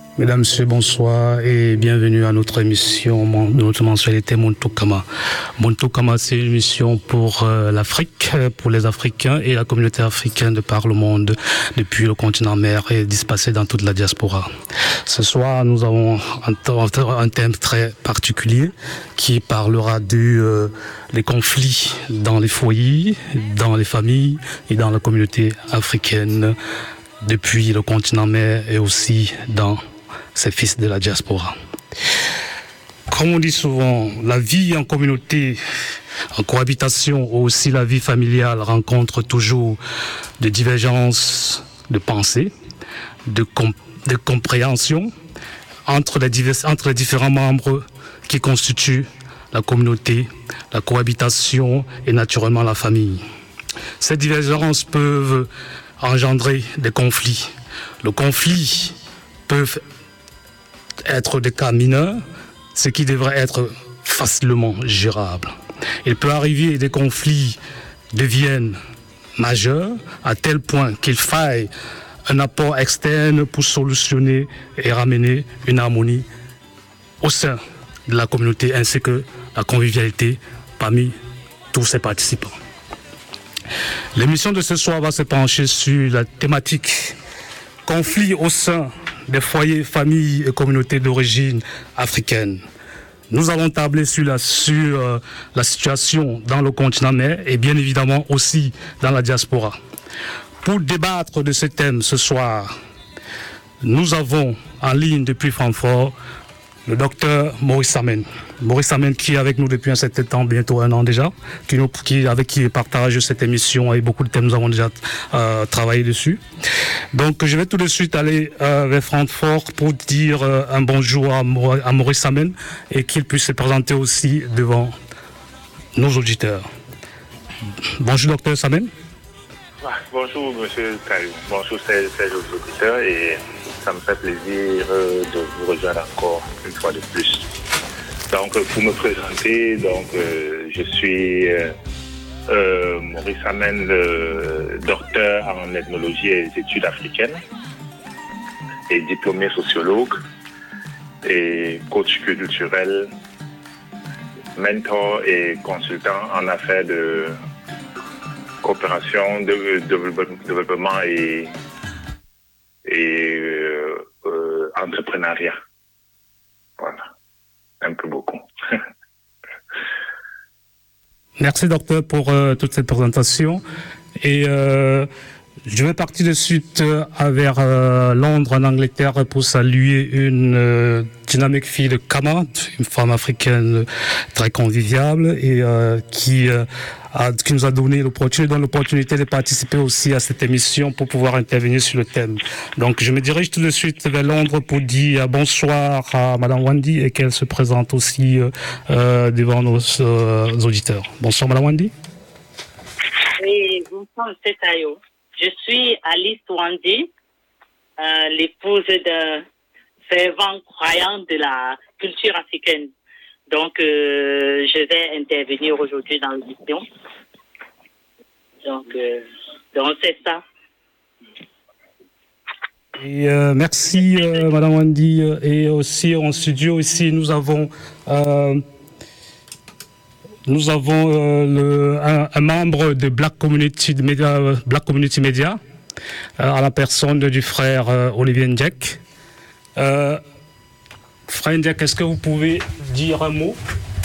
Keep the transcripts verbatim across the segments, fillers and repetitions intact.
Mesdames, Messieurs, bonsoir et bienvenue à notre émission, notre mensualité Montokama. Montokama, c'est une émission pour euh, l'Afrique, pour les Africains et la communauté africaine de par le monde, depuis le continent mer et dispersée dans toute la diaspora. Ce soir, nous avons un, un thème très particulier qui parlera du euh, les conflits dans les foyers, dans les familles et dans la communauté africaine depuis le continent mer et aussi dans ces fils de la diaspora. Comme on dit souvent, la vie en communauté, en cohabitation, ou aussi la vie familiale rencontre toujours des divergences de pensée, de, comp- de compréhension entre les, divers- entre les différents membres qui constituent la communauté, la cohabitation et naturellement la famille. Ces divergences peuvent engendrer des conflits. Le conflit peut être des cas mineurs, ce qui devrait être facilement gérable. Il peut arriver que des conflits deviennent majeurs à tel point qu'il faille un apport externe pour solutionner et ramener une harmonie au sein de la communauté ainsi que la convivialité parmi tous ses participants. L'émission de ce soir va se pencher sur la thématique conflit au sein des foyers, familles et communautés d'origine africaine. Nous allons tabler sur la, sur euh, la situation dans le continent mer et bien évidemment aussi dans la diaspora. Pour débattre de ce thème ce soir, nous avons en ligne depuis Francfort le docteur Maurice Samen. Maurice Samen qui est avec nous depuis un certain temps, bientôt un an déjà, qui, nous, qui, avec qui il partage cette émission et beaucoup de thèmes nous avons déjà euh, travaillé dessus. Donc je vais tout de suite aller euh, vers Francfort pour dire euh, un bonjour à, à Maurice Samen et qu'il puisse se présenter aussi devant nos auditeurs. Bonjour docteur Samen. Bonjour monsieur Taïou, bonjour ces auditeurs et ça me fait plaisir de vous rejoindre encore une fois de plus. Donc pour me présenter, donc euh, je suis euh, euh, Maurice Samen, le docteur en ethnologie et études africaines et diplômé sociologue et coach culturel, mentor et consultant en affaires de coopération, de, de développement et, et euh, euh, entrepreneuriat. Voilà, un peu beaucoup. Merci docteur pour euh, toute cette présentation. Et euh, je vais partir de suite euh, vers euh, Londres, en Angleterre, pour saluer une euh, dynamique fille de Kama, une femme africaine très conviviale et euh, qui, euh, a, qui nous a donné l'opportunité, l'opportunité de participer aussi à cette émission pour pouvoir intervenir sur le thème. Donc je me dirige tout de suite vers Londres pour dire bonsoir à Madame Wendy et qu'elle se présente aussi euh, euh, devant nos euh, auditeurs. Bonsoir Madame Wendy. Oui, bonsoir M. Tayo. Je suis Alice Wendy, euh, l'épouse d'un fervent croyant de la culture africaine. Donc, euh, je vais intervenir aujourd'hui dans l'émission. Donc, euh, donc c'est ça. Et euh, merci euh, Madame Wendy. Et aussi en studio ici, nous avons... Euh, Nous avons euh, le, un, un membre de Black Community Media, Black Community Media euh, à la personne du frère euh, Olivier Ndjek. Euh, frère Ndjek, est-ce que vous pouvez dire un mot?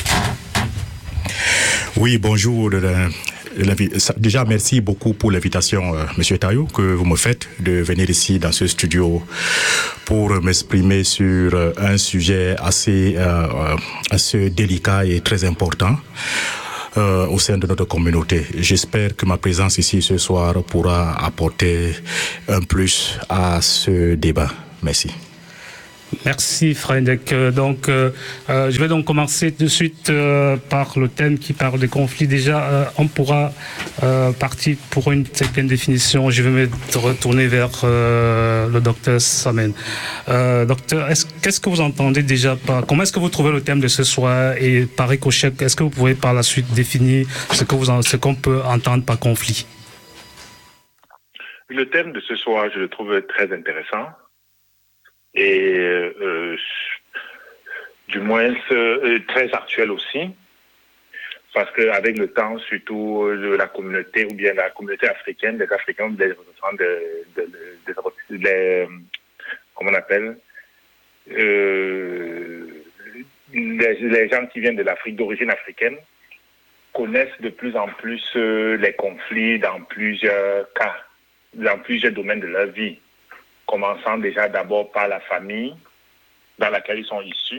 Oui, bonjour. Déjà, merci beaucoup pour l'invitation, euh, Monsieur Tayo, que vous me faites de venir ici dans ce studio pour m'exprimer sur euh, un sujet assez, euh, assez délicat et très important euh, au sein de notre communauté. J'espère que ma présence ici ce soir pourra apporter un plus à ce débat. Merci. Merci Frédéric. Donc, euh, euh, je vais donc commencer tout de suite euh, par le thème qui parle des conflits. Déjà, euh, on pourra euh, partir pour une certaine définition. Je vais me retourner vers euh, le docteur Samen. Euh, docteur, est-ce, qu'est-ce que vous entendez déjà par... Comment est-ce que vous trouvez le thème de ce soir? Et par ricochet, est-ce que vous pouvez par la suite définir ce, que vous en, ce qu'on peut entendre par conflit? Le thème de ce soir, je le trouve très intéressant. et euh, du moins euh, très actuel aussi. Parce qu'avec le temps, surtout de la communauté, ou bien la communauté africaine, des Africains, des représentants de, de, de, de, de, comment on appelle, euh, les, les gens qui viennent de l'Afrique, d'origine africaine, connaissent de plus en plus euh, les conflits dans plusieurs cas, dans plusieurs domaines de leur vie, commençant déjà d'abord par la famille dans laquelle ils sont issus,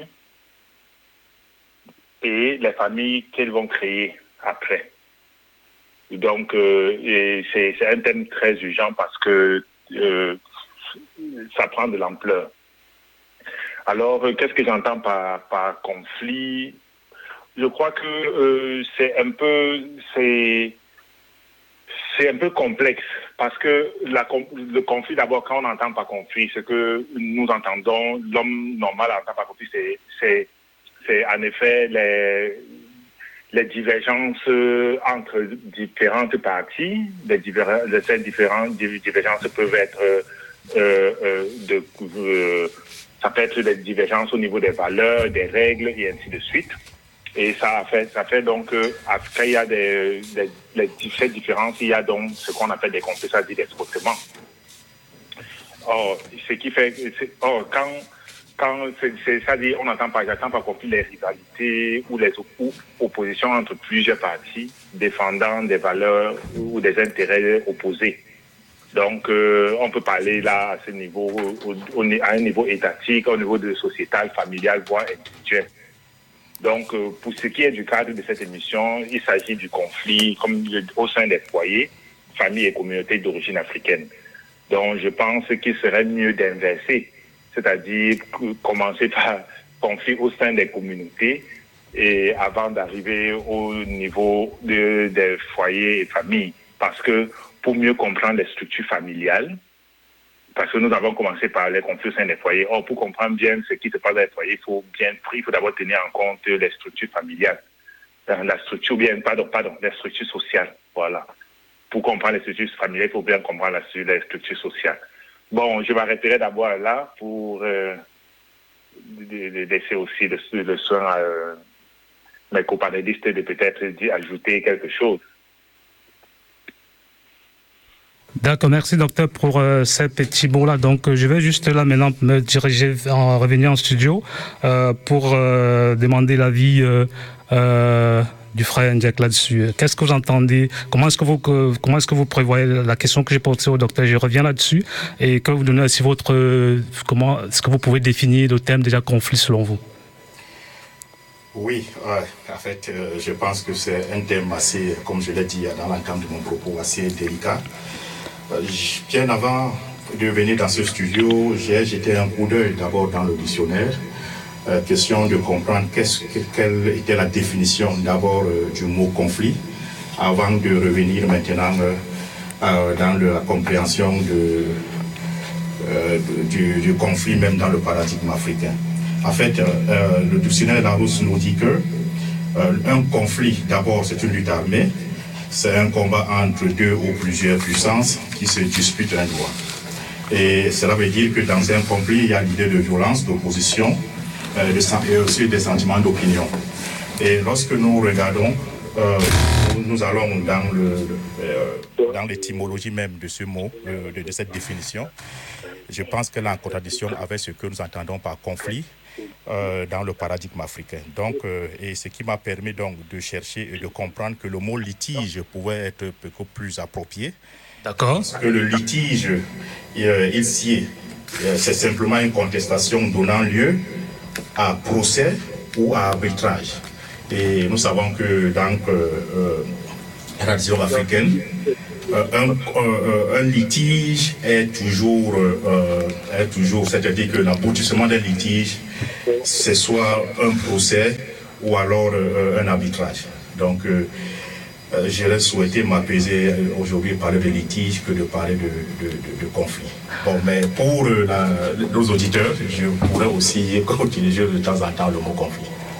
et les familles qu'elles vont créer après. Donc, euh, et c'est, c'est un thème très urgent parce que euh, ça prend de l'ampleur. Alors, euh, qu'est-ce que j'entends par, par conflit? Je crois que euh, c'est un peu, c'est, c'est un peu complexe parce que la, le conflit, d'abord, quand on entend par conflit, ce que nous entendons, l'homme normal entend par conflit, c'est, c'est c'est en effet les, les divergences entre différentes parties. Les divers, ces différentes divergences peuvent être euh, euh, de, euh, ça peut être des divergences au niveau des valeurs, des règles et ainsi de suite. Et ça fait, ça fait donc que quand il y a des, des, des ces différences, il y a donc ce qu'on appelle des conflits, c'est-à-dire des frottements. Or, ce qui fait, or quand Quand c'est, c'est, c'est-à-dire, on n'entend pas, j'attends pas conflit les rivalités ou les ou oppositions entre plusieurs parties défendant des valeurs ou des intérêts opposés. Donc, euh, on peut parler là à ce niveau, au, au, à un niveau étatique, au niveau de sociétal, familial, voire individuel. Donc, euh, pour ce qui est du cadre de cette émission, il s'agit du conflit comme au sein des foyers, familles et communautés d'origine africaine. Donc, je pense qu'il serait mieux d'inverser, c'est-à-dire commencer par conflit au sein des communautés et avant d'arriver au niveau de, des foyers et familles. Parce que pour mieux comprendre les structures familiales, parce que nous avons commencé par les conflits au sein des foyers. Or, pour comprendre bien ce qui se passe dans les foyers, il faut bien, il faut d'abord tenir en compte les structures familiales. La structure, bien, pardon, pardon, les structures sociales. Voilà. Pour comprendre les structures familiales, il faut bien comprendre la, les structures sociales. Bon, je m'arrêterai d'abord là pour euh, laisser aussi le, le soin à euh, mes copanélistes de peut-être ajouter quelque chose. D'accord, merci docteur pour euh, ces petits mots-là. Donc euh, je vais juste là maintenant me diriger, en revenir en studio euh, pour euh, demander l'avis euh, euh, du frère Ndiack là-dessus. Qu'est-ce que vous entendez? Comment est-ce que vous que, comment est-ce que vous prévoyez la question que j'ai posée au docteur? Je reviens là-dessus et que vous donnez aussi votre euh, comment est-ce que vous pouvez définir le thème déjà conflit selon vous? Oui, ouais, en fait, euh, je pense que c'est un thème assez, comme je l'ai dit dans l'entame de mon propos, assez délicat. Euh, bien avant de venir dans ce studio, j'ai jeté un coup d'œil d'abord dans le dictionnaire. Euh, question de comprendre qu'est-ce, quelle était la définition d'abord euh, du mot conflit, avant de revenir maintenant euh, euh, dans le, la compréhension de, euh, de, du, du conflit même dans le paradigme africain. En fait, euh, euh, le dictionnaire Larousse nous dit que euh, un conflit, d'abord, c'est une lutte armée, c'est un combat entre deux ou plusieurs puissances qui se disputent un droit. Et cela veut dire que dans un conflit, il y a l'idée de violence, d'opposition, Euh, et aussi des sentiments d'opinion. Et lorsque nous regardons, euh, nous, nous allons dans, le, le, euh, dans l'étymologie même de ce mot, euh, de, de cette définition, je pense qu'elle est en contradiction avec ce que nous entendons par conflit euh, dans le paradigme africain. Donc, euh, et ce qui m'a permis donc de chercher et de comprendre que le mot litige pouvait être beaucoup plus approprié. D'accord. Parce que le litige, euh, ici, euh, c'est simplement une contestation donnant lieu à procès ou à arbitrage. Et nous savons que dans euh, la tradition africaine, euh, un, euh, un litige est toujours, euh, est toujours, c'est-à-dire que l'aboutissement d'un litige, c'est soit un procès ou alors euh, un arbitrage. Donc, euh, euh, j'aurais souhaité m'apaiser aujourd'hui parler de litige que de parler de, de, de, de conflit. Bon, mais pour euh, la, nos auditeurs, je pourrais aussi utiliser de temps en temps le mot conflit.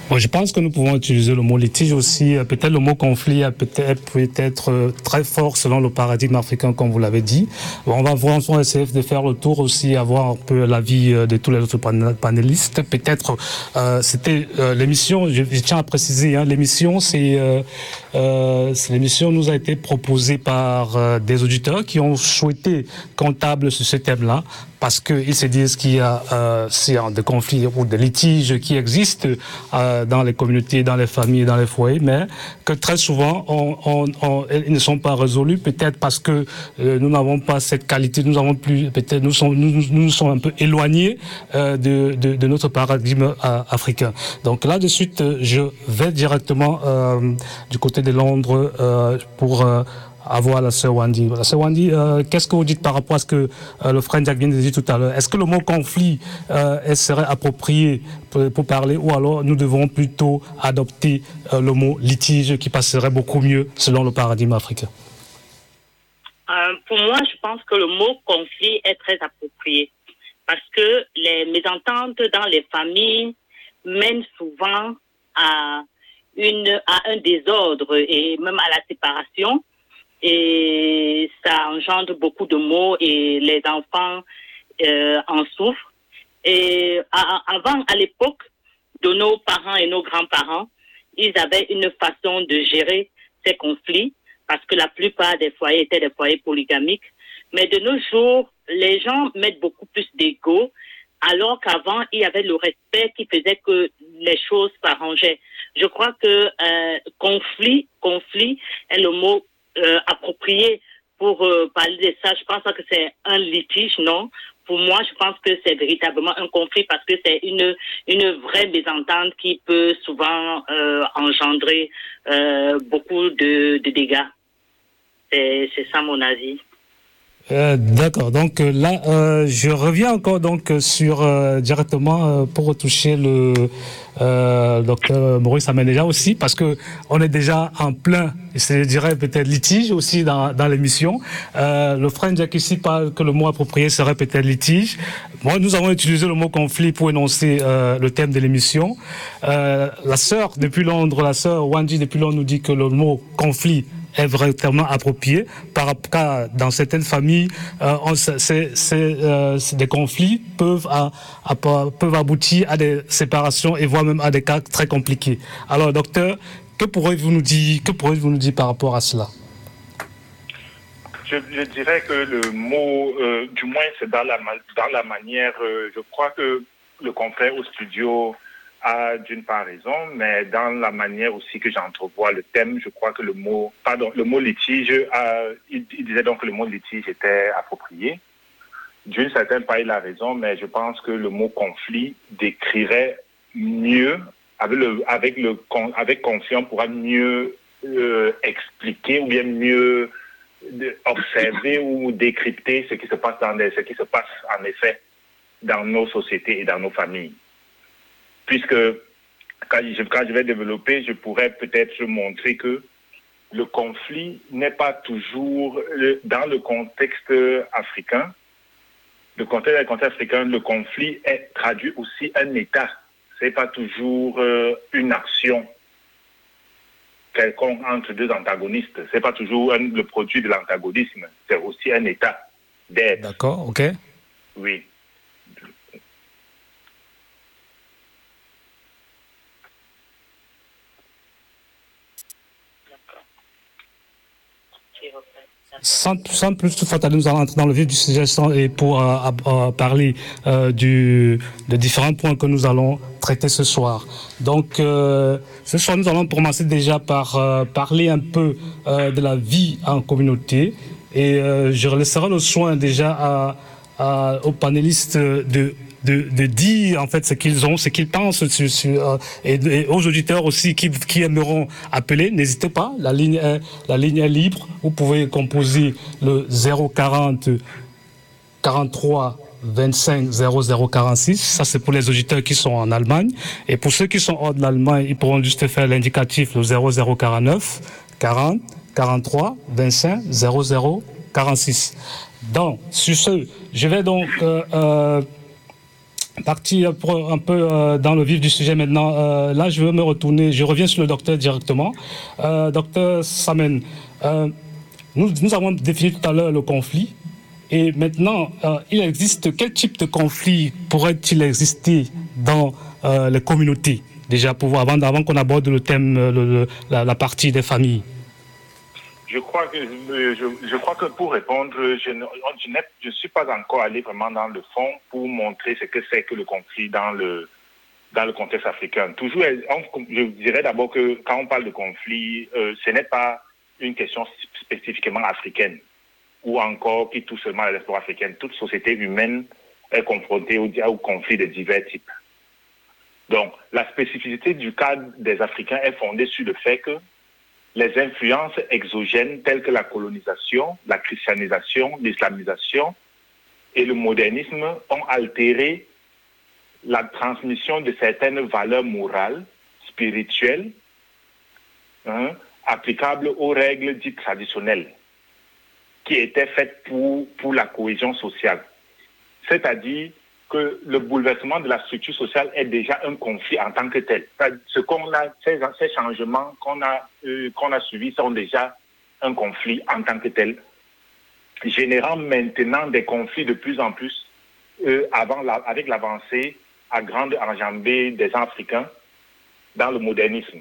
Bon, je pense que nous pouvons utiliser le mot litige aussi. Peut-être le mot conflit peut-être peut être très fort selon le paradigme africain, comme vous l'avez dit. Bon, on va voir, on va essayer de faire le tour aussi, avoir un peu l'avis de tous les autres panélistes. Peut-être, euh, c'était euh, l'émission, je, je tiens à préciser, hein, l'émission, c'est, euh, euh, c'est l'émission nous a été proposée par euh, des auditeurs qui ont souhaité qu'on table sur ce thème-là, parce qu'ils se disent qu'il y a euh, des conflits ou des litiges qui existent euh, dans les communautés, dans les familles, dans les foyers, mais que très souvent, on, on, on, ils ne sont pas résolus, peut-être parce que euh, nous n'avons pas cette qualité, nous avons plus, peut-être nous sommes, nous, nous sommes un peu éloignés euh, de, de, de notre paradigme euh, africain. Donc là, de suite, je vais directement euh, du côté de Londres euh, pour euh, avoir la sœur Wendy. La sœur Wendy, euh, qu'est-ce que vous dites par rapport à ce que euh, le frère Jack vient de dire tout à l'heure? Est-ce que le mot conflit euh, serait approprié pour, pour parler, ou alors nous devons plutôt adopter euh, le mot litige qui passerait beaucoup mieux selon le paradigme africain? euh, Pour moi, je pense que le mot conflit est très approprié, parce que les mésententes dans les familles mènent souvent à, une, à un désordre et même à la séparation. Et ça engendre beaucoup de maux et les enfants euh, en souffrent. Et à, avant, à l'époque de nos parents et nos grands-parents, ils avaient une façon de gérer ces conflits, parce que la plupart des foyers étaient des foyers polygamiques. Mais de nos jours, les gens mettent beaucoup plus d'ego, alors qu'avant, il y avait le respect qui faisait que les choses s'arrangeaient. Je crois que euh, conflit, conflit est le mot Euh, approprié pour euh, parler de ça. Je pense pas que c'est un litige, non. Pour moi, je pense que c'est véritablement un conflit, parce que c'est une une vraie mésentente qui peut souvent euh, engendrer euh, beaucoup de, de dégâts. C'est, c'est ça mon avis. Euh, d'accord. Donc euh, là, euh, je reviens encore donc sur euh, directement euh, pour retoucher le euh, docteur Maurice Ameneja aussi, parce que on est déjà en plein, je dirais peut-être litige aussi dans dans l'émission. Euh, le frère Jack ici parle que le mot approprié serait peut-être litige. Moi, nous avons utilisé le mot conflit pour énoncer euh, le thème de l'émission. Euh, la sœur depuis Londres, la sœur Wendy depuis Londres nous dit que le mot conflit est vraiment approprié, par cas dans certaines familles, euh, on, c'est, c'est, euh, c'est des conflits peuvent, à, à, peuvent aboutir à des séparations et voire même à des cas très compliqués. Alors, docteur, que pourriez-vous nous dire, que pourriez-vous nous dire par rapport à cela? Je, je dirais que le mot, euh, du moins c'est dans la, dans la manière, euh, je crois que le confrère au studio a d'une part raison, mais dans la manière aussi que j'entrevois le thème, je crois que le mot, pardon, le mot litige, a, il, il disait donc que le mot litige était approprié. D'une certaine part, il a raison, mais je pense que le mot conflit décrirait mieux, avec le, avec le, avec confiance, on pourra mieux euh, expliquer ou bien mieux observer ou décrypter ce qui se passe dans les, ce qui se passe en effet dans nos sociétés et dans nos familles. Puisque quand je, quand je vais développer, je pourrais peut-être montrer que le conflit n'est pas toujours, le, dans le contexte africain, le contexte, le contexte africain, le conflit est traduit aussi un état. C'est pas toujours euh, une action quelconque entre deux antagonistes. C'est pas toujours un, le produit de l'antagonisme. C'est aussi un état d'être. D'accord, ok. Oui. Sans, sans plus de fatalité, nous allons entrer dans le vif du sujet et pour euh, euh, parler euh, du, de différents points que nous allons traiter ce soir. Donc, euh, ce soir, nous allons commencer déjà par euh, parler un peu euh, de la vie en communauté, et euh, je laisserai le soin déjà à, à, aux panélistes de De, de dire en fait ce qu'ils ont, ce qu'ils pensent sur, sur, euh, et, et aux auditeurs aussi qui, qui aimeront appeler, n'hésitez pas, la ligne est, la ligne est libre, vous pouvez composer le zéro quarante quarante-trois vingt-cinq zéro zéro quarante-six, ça c'est pour les auditeurs qui sont en Allemagne, et pour ceux qui sont hors de l'Allemagne, ils pourront juste faire l'indicatif le zéro zéro quarante-neuf quarante quarante-trois vingt-cinq zéro zéro quarante-six. Donc, sur ce, je vais donc euh, euh, parti pour un peu euh, dans le vif du sujet maintenant. Euh, là, je veux me retourner, je reviens sur le docteur directement. Euh, docteur Samen, euh, nous, nous avons défini tout à l'heure le conflit. Et maintenant, euh, il existe, quel type de conflit pourrait-il exister dans euh, les communautés? Déjà, pour, avant, avant qu'on aborde le thème, le, le, la, la partie des familles. Je crois que, je, je crois que pour répondre, je ne je, je suis pas encore allé vraiment dans le fond pour montrer ce que c'est que le conflit dans le, dans le contexte africain. Toujours, je dirais d'abord que quand on parle de conflit, euh, ce n'est pas une question spécifiquement africaine ou encore qui touche seulement la diaspora africaine. Toute société humaine est confrontée au, au conflit de divers types. Donc, la spécificité du cas des Africains est fondée sur le fait que les influences exogènes telles que la colonisation, la christianisation, l'islamisation et le modernisme ont altéré la transmission de certaines valeurs morales, spirituelles, hein, applicables aux règles dites traditionnelles, qui étaient faites pour, pour la cohésion sociale. C'est-à-dire que le bouleversement de la structure sociale est déjà un conflit en tant que tel. Ce qu'on a, ces, ces changements qu'on a, euh, qu'on a suivis sont déjà un conflit en tant que tel, générant maintenant des conflits de plus en plus euh, avant la, avec l'avancée à grande enjambée des Africains dans le modernisme.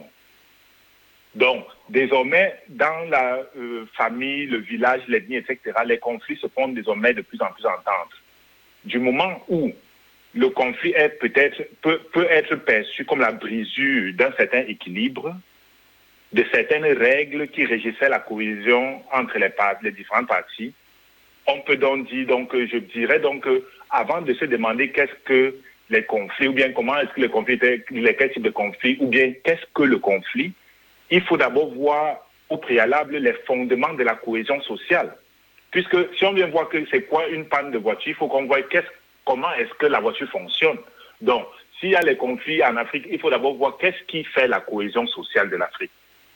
Donc, désormais, dans la euh, famille, le village, l'ethnie, et cetera, les conflits se font désormais de plus en plus entendre. Du moment où le conflit est peut-être, peut, peut être perçu comme la brisure d'un certain équilibre, de certaines règles qui régissaient la cohésion entre les, part, les différentes parties, on peut donc dire, donc, je dirais donc, avant de se demander qu'est-ce que les conflits, ou bien comment est-ce que les conflits étaient, quel type de conflit, ou bien qu'est-ce que le conflit, il faut d'abord voir au préalable les fondements de la cohésion sociale. Puisque si on vient voir que c'est quoi une panne de voiture, il faut qu'on voit qu'est-ce, comment est-ce que la voiture fonctionne. Donc, s'il y a les conflits en Afrique, il faut d'abord voir qu'est-ce qui fait la cohésion sociale de l'Afrique.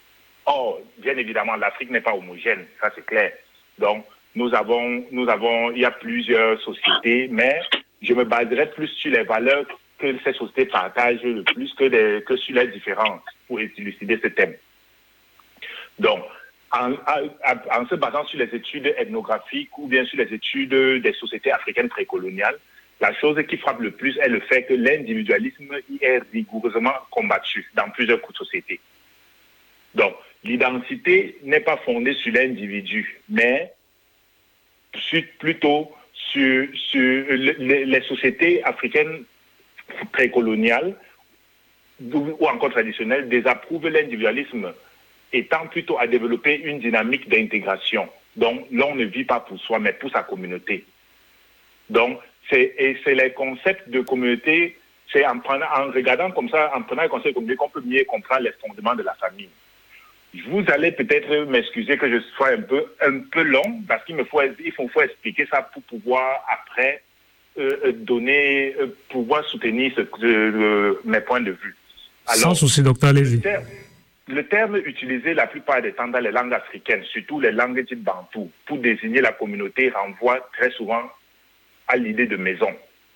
Or, bien évidemment, l'Afrique n'est pas homogène, ça c'est clair. Donc, nous avons, nous avons, il y a plusieurs sociétés, mais je me baserai plus sur les valeurs que ces sociétés partagent le plus que, des, que sur les différences pour élucider ce thème. Donc, En, en, en se basant sur les études ethnographiques ou bien sur les études des sociétés africaines précoloniales, la chose qui frappe le plus est le fait que l'individualisme y est rigoureusement combattu dans plusieurs sociétés. Donc, l'identité n'est pas fondée sur l'individu, mais sur, plutôt sur, sur les, les sociétés africaines précoloniales ou encore traditionnelles désapprouvent l'individualisme, étant plutôt à développer une dynamique d'intégration. Donc, l'on ne vit pas pour soi, mais pour sa communauté. Donc, c'est, et c'est les concepts de communauté, c'est en, prenant, en regardant comme ça, en prenant les concepts de communauté, qu'on peut mieux comprendre les fondements de la famille. Vous allez peut-être m'excuser que je sois un peu, un peu long, parce qu'il me faut, il faut, faut expliquer ça pour pouvoir, après, euh, donner, euh, pouvoir soutenir ce, euh, mes points de vue. Alors, sans souci, docteur, allez-y. Le terme utilisé la plupart des temps dans les langues africaines, surtout les langues dites bantou, pour désigner la communauté, renvoie très souvent à l'idée de maison.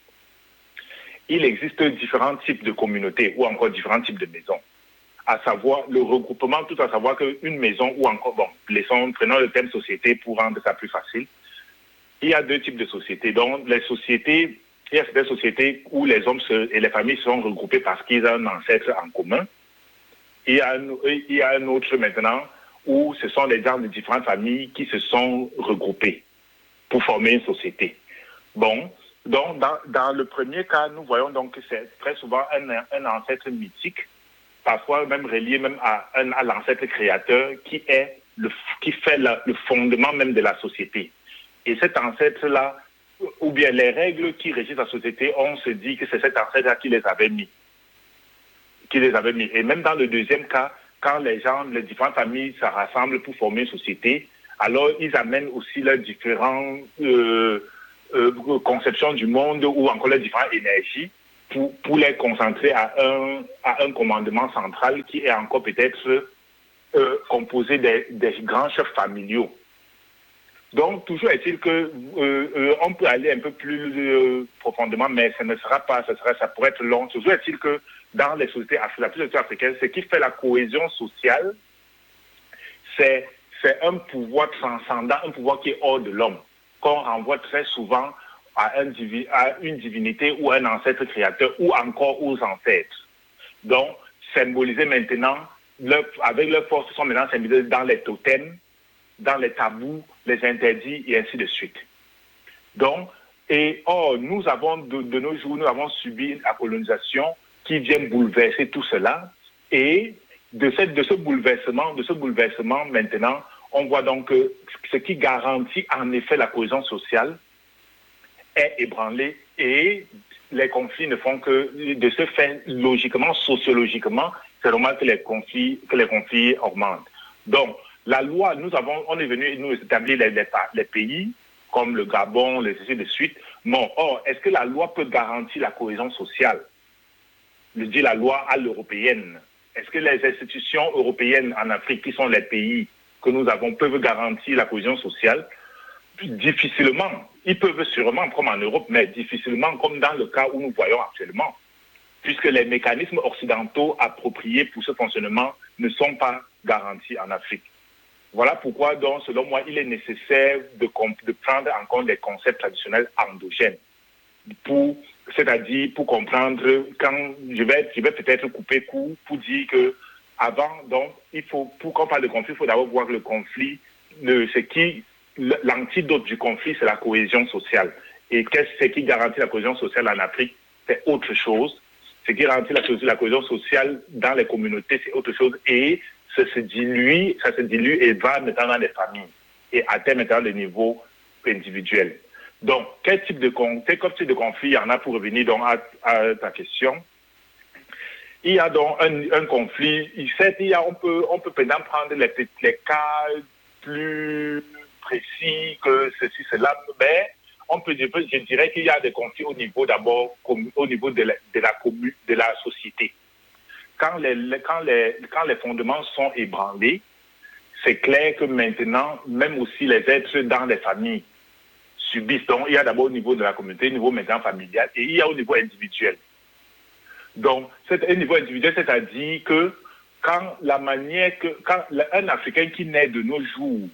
Il existe différents types de communautés ou encore différents types de maisons. À savoir le regroupement, tout à savoir qu'une maison ou encore, bon, laissons, prenons le thème société pour rendre ça plus facile. Il y a deux types de sociétés. Donc, les sociétés, il y a des sociétés où les hommes se, et les familles sont regroupés parce qu'ils ont un ancêtre en commun. Il y, a, il y a un autre maintenant où ce sont les gens de différentes familles qui se sont regroupés pour former une société. Bon, donc dans, dans le premier cas, nous voyons donc que c'est très souvent un, un ancêtre mythique, parfois même relié même à, un, à l'ancêtre créateur qui, est le, qui fait la, le fondement même de la société. Et cet ancêtre-là, ou bien les règles qui régissent la société, on se dit que c'est cet ancêtre-là qui les avait mis. qui les avait mis. Et même dans le deuxième cas, quand les gens, les différentes familles se rassemblent pour former une société, alors ils amènent aussi leurs différentes euh, euh, conceptions du monde ou encore leurs différentes énergies pour, pour les concentrer à un, à un commandement central qui est encore peut-être euh, composé des, des grands chefs familiaux. Donc, toujours est-il que euh, euh, on peut aller un peu plus euh, profondément, mais ça ne sera pas, ça, sera, ça pourrait être long. Toujours est-il que dans les sociétés africaines, africaines, ce qui fait la cohésion sociale, c'est, c'est un pouvoir transcendant, un pouvoir qui est hors de l'homme, qu'on renvoie très souvent à, un divi, à une divinité ou à un ancêtre créateur ou encore aux ancêtres. Donc, symbolisés maintenant, leur, avec leur force, sont maintenant symbolisés dans les totems, dans les tabous, les interdits et ainsi de suite. Donc, et or, nous avons, de, de nos jours, nous avons subi la colonisation qui vient bouleverser tout cela. Et de, cette, de ce bouleversement, de ce bouleversement maintenant, on voit donc que ce qui garantit en effet la cohésion sociale est ébranlé et les conflits ne font que de ce fait, logiquement, sociologiquement, c'est normal que les conflits, que les conflits augmentent. Donc, la loi, nous avons, on est venu nous établir les, les, les pays comme le Gabon, les ainsi de suite. Bon, or, est-ce que la loi peut garantir la cohésion sociale? Je dis la loi à l'européenne. Est-ce que les institutions européennes en Afrique, qui sont les pays que nous avons, peuvent garantir la cohésion sociale? Difficilement. Ils peuvent sûrement, comme en Europe, mais difficilement, comme dans le cas où nous voyons actuellement, puisque les mécanismes occidentaux appropriés pour ce fonctionnement ne sont pas garantis en Afrique. Voilà pourquoi, donc, selon moi, il est nécessaire de, de prendre en compte des concepts traditionnels endogènes, pour, c'est-à-dire pour comprendre, quand je vais, je vais peut-être couper court pour dire que avant, donc, il faut, pour qu'on parle de conflit, il faut d'abord voir le conflit, le, ce qui, l'antidote du conflit, c'est la cohésion sociale. Et qu'est-ce qui garantit la cohésion sociale en Afrique? C'est autre chose. Ce qui garantit la, la cohésion sociale dans les communautés, c'est autre chose. Et ça se dilue, ça se dilue et va maintenant dans les familles et atteint maintenant le niveau individuel. Donc, quel type de, quel type de conflit il y en a pour revenir donc à, à ta question? Il y a donc un, un conflit. Certes, il y a, on peut, on peut maintenant prendre les, les cas plus précis que ceci, cela, mais on peut dire, je dirais qu'il y a des conflits au niveau d'abord, au niveau de la, de la commune, de la société. Quand les, quand, les, quand les fondements sont ébranlés, c'est clair que maintenant, même aussi les êtres dans les familles subissent. Donc, il y a d'abord au niveau de la communauté, au niveau maintenant familial, et il y a au niveau individuel. Donc, c'est un niveau individuel, c'est-à-dire que quand la manière que, quand un Africain qui naît de nos jours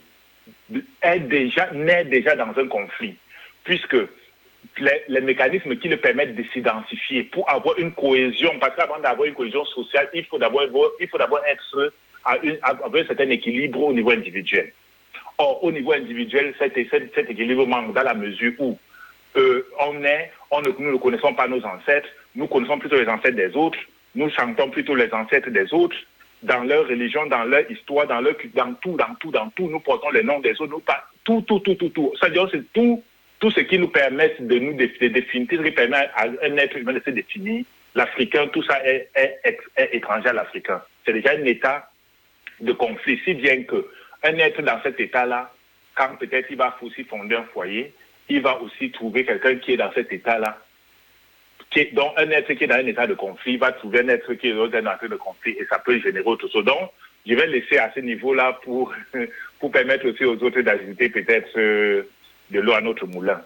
est déjà, naît déjà dans un conflit, puisque Les, les mécanismes qui le permettent de s'identifier pour avoir une cohésion, parce qu'avant d'avoir une cohésion sociale, il faut d'abord, il faut d'abord être à, une, à avoir un certain équilibre au niveau individuel. Or, au niveau individuel, cet, cet, cet équilibre manque dans la mesure où euh, on est, on ne, nous ne connaissons pas nos ancêtres, nous connaissons plutôt les ancêtres des autres, nous chantons plutôt les ancêtres des autres, dans leur religion, dans leur histoire, dans leur dans tout, dans tout, dans tout, nous portons les noms des autres, nous, tout, tout, tout, tout, tout. C'est-à-dire, c'est tout. Tout ce qui nous permet de nous de, de définir, tout ce qui permet à un être humain de se définir, l'Africain, tout ça est, est, est, est étranger à l'Africain. C'est déjà un état de conflit, si bien qu'un être dans cet état-là, quand peut-être il va aussi fonder un foyer, il va aussi trouver quelqu'un qui est dans cet état-là. Qui est, donc un être qui est dans un état de conflit va trouver un être qui est dans un état de conflit et ça peut générer autre chose. Donc, je vais laisser à ce niveau-là pour, pour permettre aussi aux autres d'ajouter peut-être... Euh, de l'eau à notre moulin.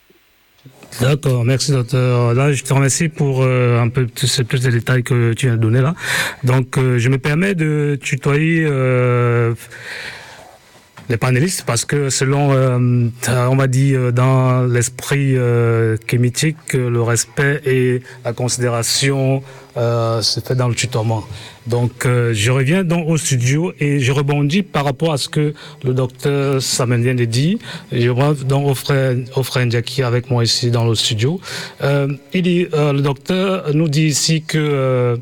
D'accord, merci docteur. Là, je te remercie pour euh, un peu plus, plus de détails que tu viens de donner là. Donc, euh, je me permets de tutoyer euh, les panélistes parce que selon, euh, on va dire, dans l'esprit euh, kémitique, le respect et la considération euh, se fait dans le tutoiement. Donc, euh, je reviens donc au studio et je rebondis par rapport à ce que le docteur Samuel vient de dire. Je vois donc au frère, au frère Ndiaki avec moi ici dans le studio. Euh, il dit, euh, le docteur nous dit ici que euh,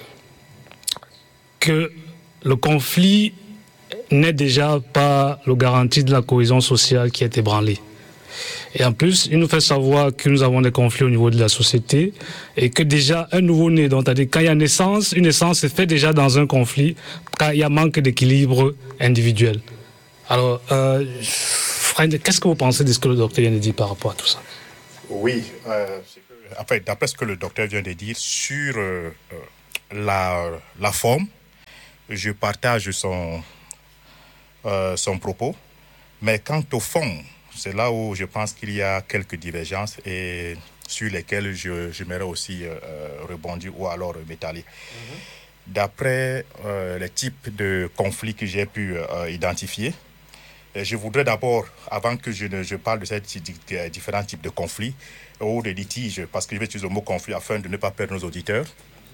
que le conflit n'est déjà pas le garantie de la cohésion sociale qui est ébranlée. Et en plus, il nous fait savoir que nous avons des conflits au niveau de la société et que déjà un nouveau-né, donc c'est-à-dire quand il y a naissance, une naissance se fait déjà dans un conflit, quand il y a manque d'équilibre individuel. Alors, euh, Fred, qu'est-ce que vous pensez de ce que le docteur vient de dire par rapport à tout ça? Oui, euh, en fait, d'après ce que le docteur vient de dire sur euh, la, la forme, je partage son, euh, son propos. Mais quant au fond, c'est là où je pense qu'il y a quelques divergences et sur lesquelles je, j'aimerais aussi euh, rebondir ou alors m'étaler. Mm-hmm. D'après euh, les types de conflits que j'ai pu euh, identifier, je voudrais d'abord, avant que je, ne, je parle de ces différents types de conflits ou de litiges, parce que je vais utiliser le mot conflit afin de ne pas perdre nos auditeurs,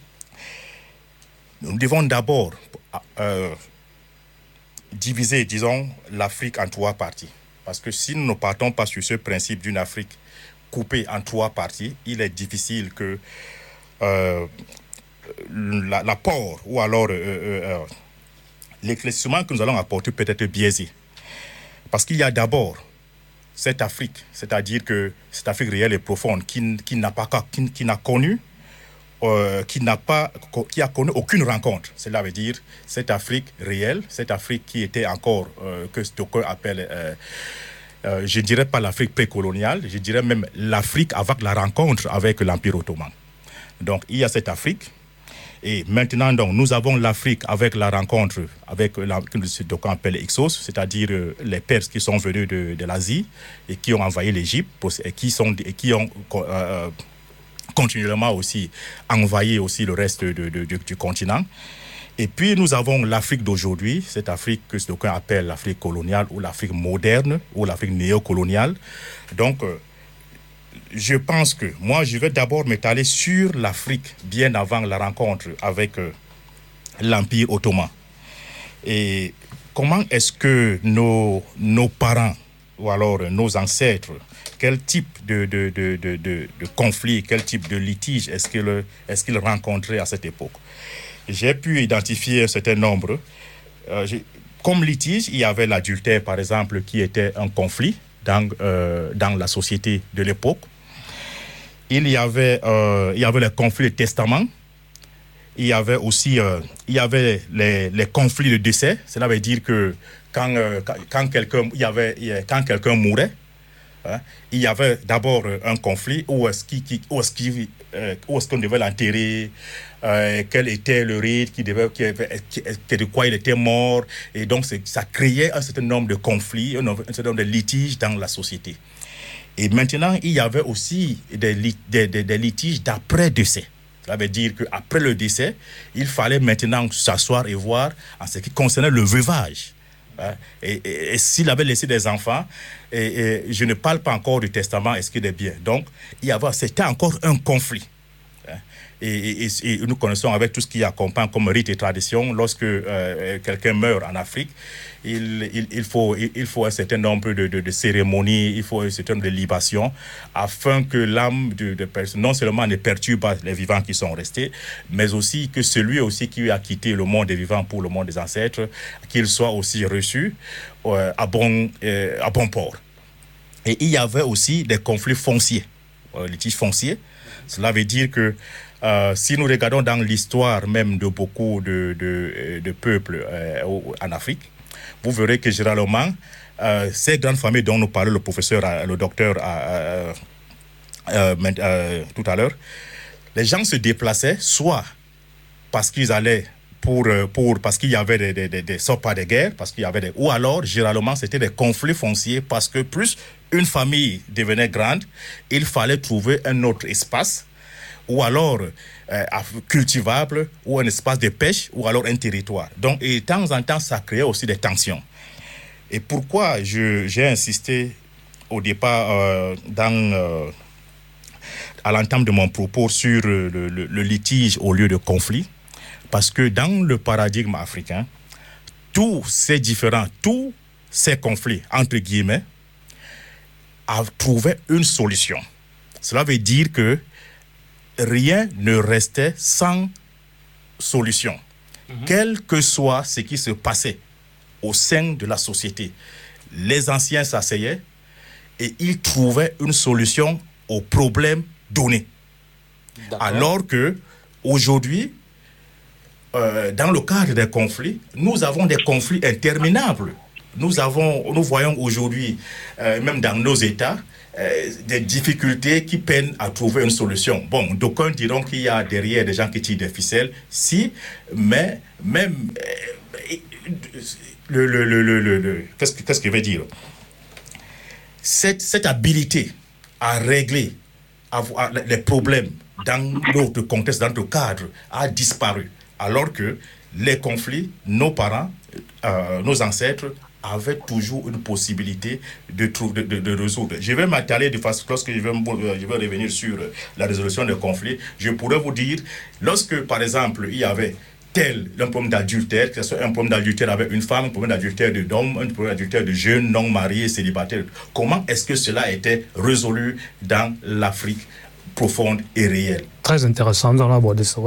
nous devons d'abord euh, diviser, disons, l'Afrique en trois parties. Parce que si nous ne partons pas sur ce principe d'une Afrique coupée en trois parties, il est difficile que euh, la, l'apport ou alors euh, euh, l'éclaircissement que nous allons apporter peut être biaisé. Parce qu'il y a d'abord cette Afrique, c'est-à-dire que cette Afrique réelle et profonde qui, qui n'a pas qui, qui n'a connu, euh, qui n'a pas, qui a connu aucune rencontre. Cela veut dire cette Afrique réelle, cette Afrique qui était encore euh, que Stoker appelle, euh, euh, je dirais pas l'Afrique précoloniale, je dirais même l'Afrique avec la rencontre avec l'Empire ottoman. Donc il y a cette Afrique. Et maintenant, donc, nous avons l'Afrique avec la rencontre avec la, ce qu'on appelle Hyksos, c'est-à-dire euh, les Perses qui sont venus de, de l'Asie et qui ont envahi l'Égypte et qui, sont, et qui ont euh, continuellement aussi envahi aussi le reste de, de, de, du continent. Et puis, nous avons l'Afrique d'aujourd'hui, cette Afrique que ce qu'on appelle l'Afrique coloniale ou l'Afrique moderne ou l'Afrique néocoloniale. Donc, euh, je pense que moi, je vais d'abord m'étaler sur l'Afrique bien avant la rencontre avec euh, l'Empire ottoman. Et comment est-ce que nos, nos parents ou alors euh, nos ancêtres, quel type de, de, de, de, de, de conflit, quel type de litige est-ce qu'ils, est-ce qu'ils rencontraient à cette époque? J'ai pu identifier un certain nombre. Euh, comme litige, il y avait l'adultère, par exemple, qui était un conflit dans, euh, dans la société de l'époque. Il y avait, euh, il y avait les conflits de testament. Il y avait aussi euh, il y avait les, les conflits de décès. Cela veut dire que quand, euh, quand, quand, quelqu'un, il y avait, quand quelqu'un mourait, hein, il y avait d'abord un conflit où est-ce, qui, qui, où est-ce, qui, euh, où est-ce qu'on devait l'enterrer, euh, quel était le rite, qui devait, qui avait, qui, de quoi il était mort. Et donc, c'est, ça créait un certain nombre de conflits, un, un certain nombre de litiges dans la société. Et maintenant, il y avait aussi des, des, des, des litiges d'après-décès. Ça veut dire qu'après le décès, il fallait maintenant s'asseoir et voir en ce qui concernait le veuvage. Hein? Et, et, et s'il avait laissé des enfants, et, et je ne parle pas encore du testament, est-ce qu'il est bien. Donc, il y avait, c'était encore un conflit. Hein? Et, et, et nous connaissons avec tout ce qui accompagne comme rite et tradition, lorsque euh, quelqu'un meurt en Afrique, il, il, il, faut, il, il faut un certain nombre de, de, de cérémonies, il faut un certain nombre de libations, afin que l'âme de, de personne non seulement ne perturbe pas les vivants qui sont restés, mais aussi que celui aussi qui a quitté le monde des vivants pour le monde des ancêtres, qu'il soit aussi reçu euh, à, bon, euh, à bon port. Et il y avait aussi des conflits fonciers, euh, litiges fonciers. Cela veut dire que Euh, si nous regardons dans l'histoire même de beaucoup de, de, de peuples euh, en Afrique, vous verrez que généralement, euh, ces grandes familles dont nous parlait le professeur, le docteur euh, euh, euh, tout à l'heure, les gens se déplaçaient soit parce qu'ils allaient pour, pour parce qu'il y avait des, des, des, des soit pas de guerre, parce qu'il y avait des, ou alors généralement c'était des conflits fonciers parce que plus une famille devenait grande, il fallait trouver un autre espace, ou alors euh, cultivable, ou un espace de pêche, ou alors un territoire. Donc, et de temps en temps, ça créait aussi des tensions. Et pourquoi je, j'ai insisté au départ, euh, dans, euh, à l'entame de mon propos, sur le, le, le litige au lieu de conflit? Parce que dans le paradigme africain, tous ces différents, tous ces conflits, entre guillemets, a trouvé une solution. Cela veut dire que rien ne restait sans solution, mmh. quel que soit ce qui se passait au sein de la société. Les anciens s'asseyaient et ils trouvaient une solution aux problèmes donnés. D'accord. Alors que aujourd'hui, euh, dans le cadre des conflits, nous avons des conflits interminables. Nous avons, nous voyons aujourd'hui, euh, même dans nos États, Euh, des difficultés qui peinent à trouver une solution. Bon, d'aucuns diront qu'il y a derrière des gens qui tirent des ficelles, si, mais même euh, le, le, le, le, le, le qu'est-ce, qu'est-ce que je veux dire? cette, cette habilité à régler à, à, les problèmes dans notre contexte, dans notre cadre, a disparu. Alors que les conflits, nos parents, euh, nos ancêtres avaient toujours une possibilité de, de, de, de résoudre. Je vais m'atteler de façon, lorsque je vais, je vais revenir sur la résolution des conflits, je pourrais vous dire, lorsque par exemple il y avait tel un problème d'adultère, que ce soit un problème d'adultère avec une femme, un problème d'adultère de d'homme, un problème d'adultère de jeunes, non mariés, célibataires, comment est-ce que cela a été résolu dans l'Afrique profonde et réelle? Très intéressant dans l'aborder ça.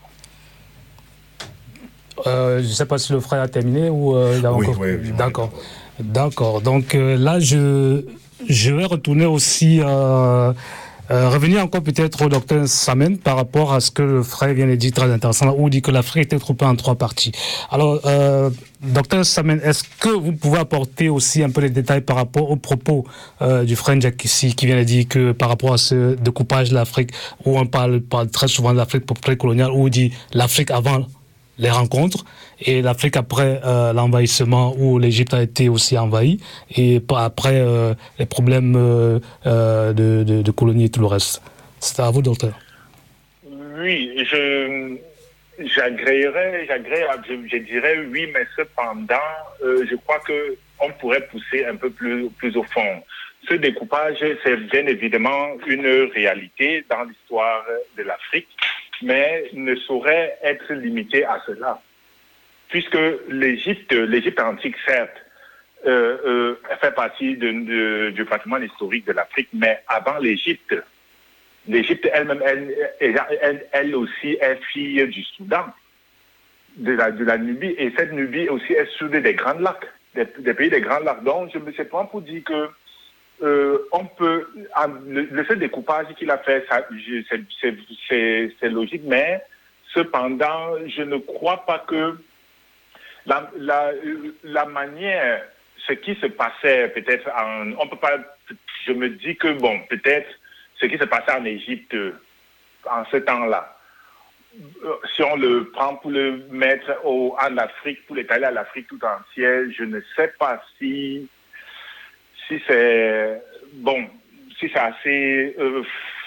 Euh, je ne sais pas si le frère a terminé ou euh, il a oui, encore... Oui, oui. D'accord. D'accord. Donc euh, là, je, je vais retourner aussi, euh, euh, revenir encore peut-être au docteur Samen par rapport à ce que le frère vient de dire, très intéressant, où il dit que l'Afrique était groupée en trois parties. Alors, euh, docteur Samen, est-ce que vous pouvez apporter aussi un peu les détails par rapport aux propos euh, du frère Ndiakissi qui vient de dire que par rapport à ce découpage de l'Afrique, où on parle, parle très souvent de l'Afrique pré-coloniale, où il dit l'Afrique avant les rencontres et l'Afrique après euh, l'envahissement où l'Égypte a été aussi envahie et après euh, les problèmes euh, euh, de, de, de colonie et tout le reste. C'est à vous, docteur. Oui, je j'agréerais, j'agréerais, je, je dirais oui, mais cependant, euh, je crois que on pourrait pousser un peu plus, plus au fond. Ce découpage, c'est bien évidemment une réalité dans l'histoire de l'Afrique, mais ne saurait être limité à cela. Puisque l'Égypte, l'Égypte antique, certes, euh, euh, fait partie de, de, du patrimoine historique de l'Afrique, mais avant l'Égypte, l'Égypte elle-même, elle, elle, elle, elle aussi est fille du Soudan, de la, de la Nubie, et cette Nubie aussi est soudée des Grands Lacs, des, des pays des Grands Lacs. Donc, je me sais pas pour dire que Euh, on peut, le, le fait découpage qu'il a fait, ça, c'est, c'est, c'est, c'est logique, mais cependant, je ne crois pas que la, la, la manière, ce qui se passait peut-être en, on peut pas, je me dis que bon, peut-être ce qui se passait en Égypte en ce temps-là, si on le prend pour le mettre au, en Afrique, pour l'étaler à l'Afrique tout entière, je ne sais pas si Si c'est bon, si c'est assez euh,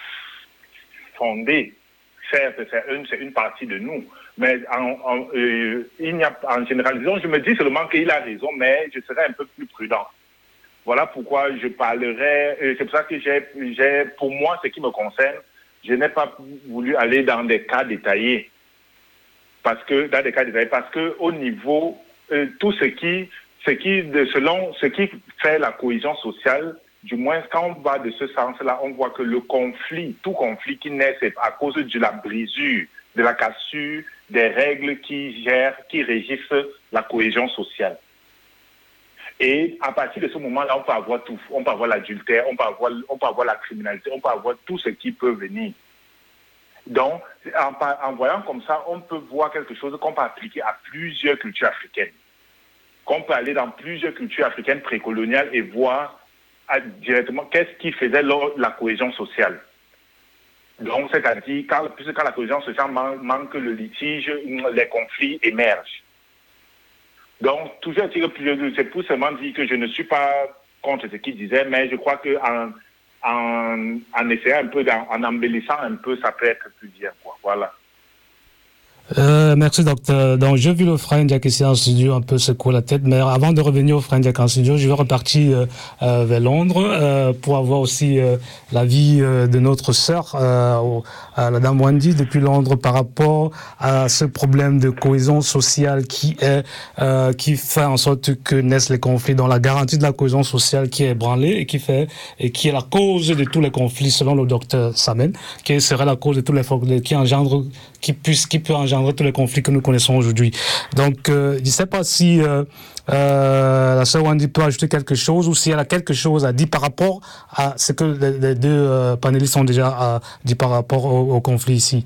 fondé, certes, c'est une, c'est une partie de nous, mais en, en, euh, il n'y a, en généralisant, je me dis seulement qu'il a raison, mais je serais un peu plus prudent. Voilà pourquoi je parlerai, euh, c'est pour ça que j'ai, j'ai, pour moi, ce qui me concerne, je n'ai pas voulu aller dans des cas détaillés, parce que dans des cas détaillés, parce que au niveau euh, tout ce qui Ce qui, selon ce qui fait la cohésion sociale, du moins quand on va de ce sens-là, on voit que le conflit, tout conflit qui naît, c'est à cause de la brisure, de la cassure des règles qui gèrent, qui régissent la cohésion sociale. Et à partir de ce moment-là, on peut avoir tout. On peut avoir l'adultère, on peut avoir, on peut avoir la criminalité, on peut avoir tout ce qui peut venir. Donc, en, en voyant comme ça, on peut voir quelque chose qu'on peut appliquer à plusieurs cultures africaines. Qu'on peut aller dans plusieurs cultures africaines précoloniales et voir à, directement qu'est-ce qui faisait la cohésion sociale. Donc, c'est-à-dire, quand, puisque quand la cohésion sociale man, manque, le litige, les conflits émergent. Donc, toujours, c'est pour seulement dire que je ne suis pas contre ce qu'il disait, mais je crois qu'en en, en essayant un peu, en embellissant un peu, ça peut être plus bien, quoi. Voilà. Euh, merci docteur. Donc j'ai vu le frère Ndiakissi en studio un peu secouer la tête, mais avant de revenir au frère Ndiakissi en studio, je vais repartir euh, euh, vers Londres euh, pour avoir aussi euh, l'avis euh, de notre sœur, euh, à la dame Wendy depuis Londres par rapport à ce problème de cohésion sociale qui est euh, qui fait en sorte que naissent les conflits, dans la garantie de la cohésion sociale qui est ébranlée et qui fait et qui est la cause de tous les conflits selon le docteur Samen, qui serait la cause de tous les qui engendre qui puisse qui peut engendrer tous les conflits que nous connaissons aujourd'hui. Donc, euh, je ne sais pas si euh, euh, la sœur Wendy peut ajouter quelque chose ou si elle a quelque chose à dire par rapport à ce que les, les deux euh, panélistes ont déjà euh, dit par rapport au, au conflit ici.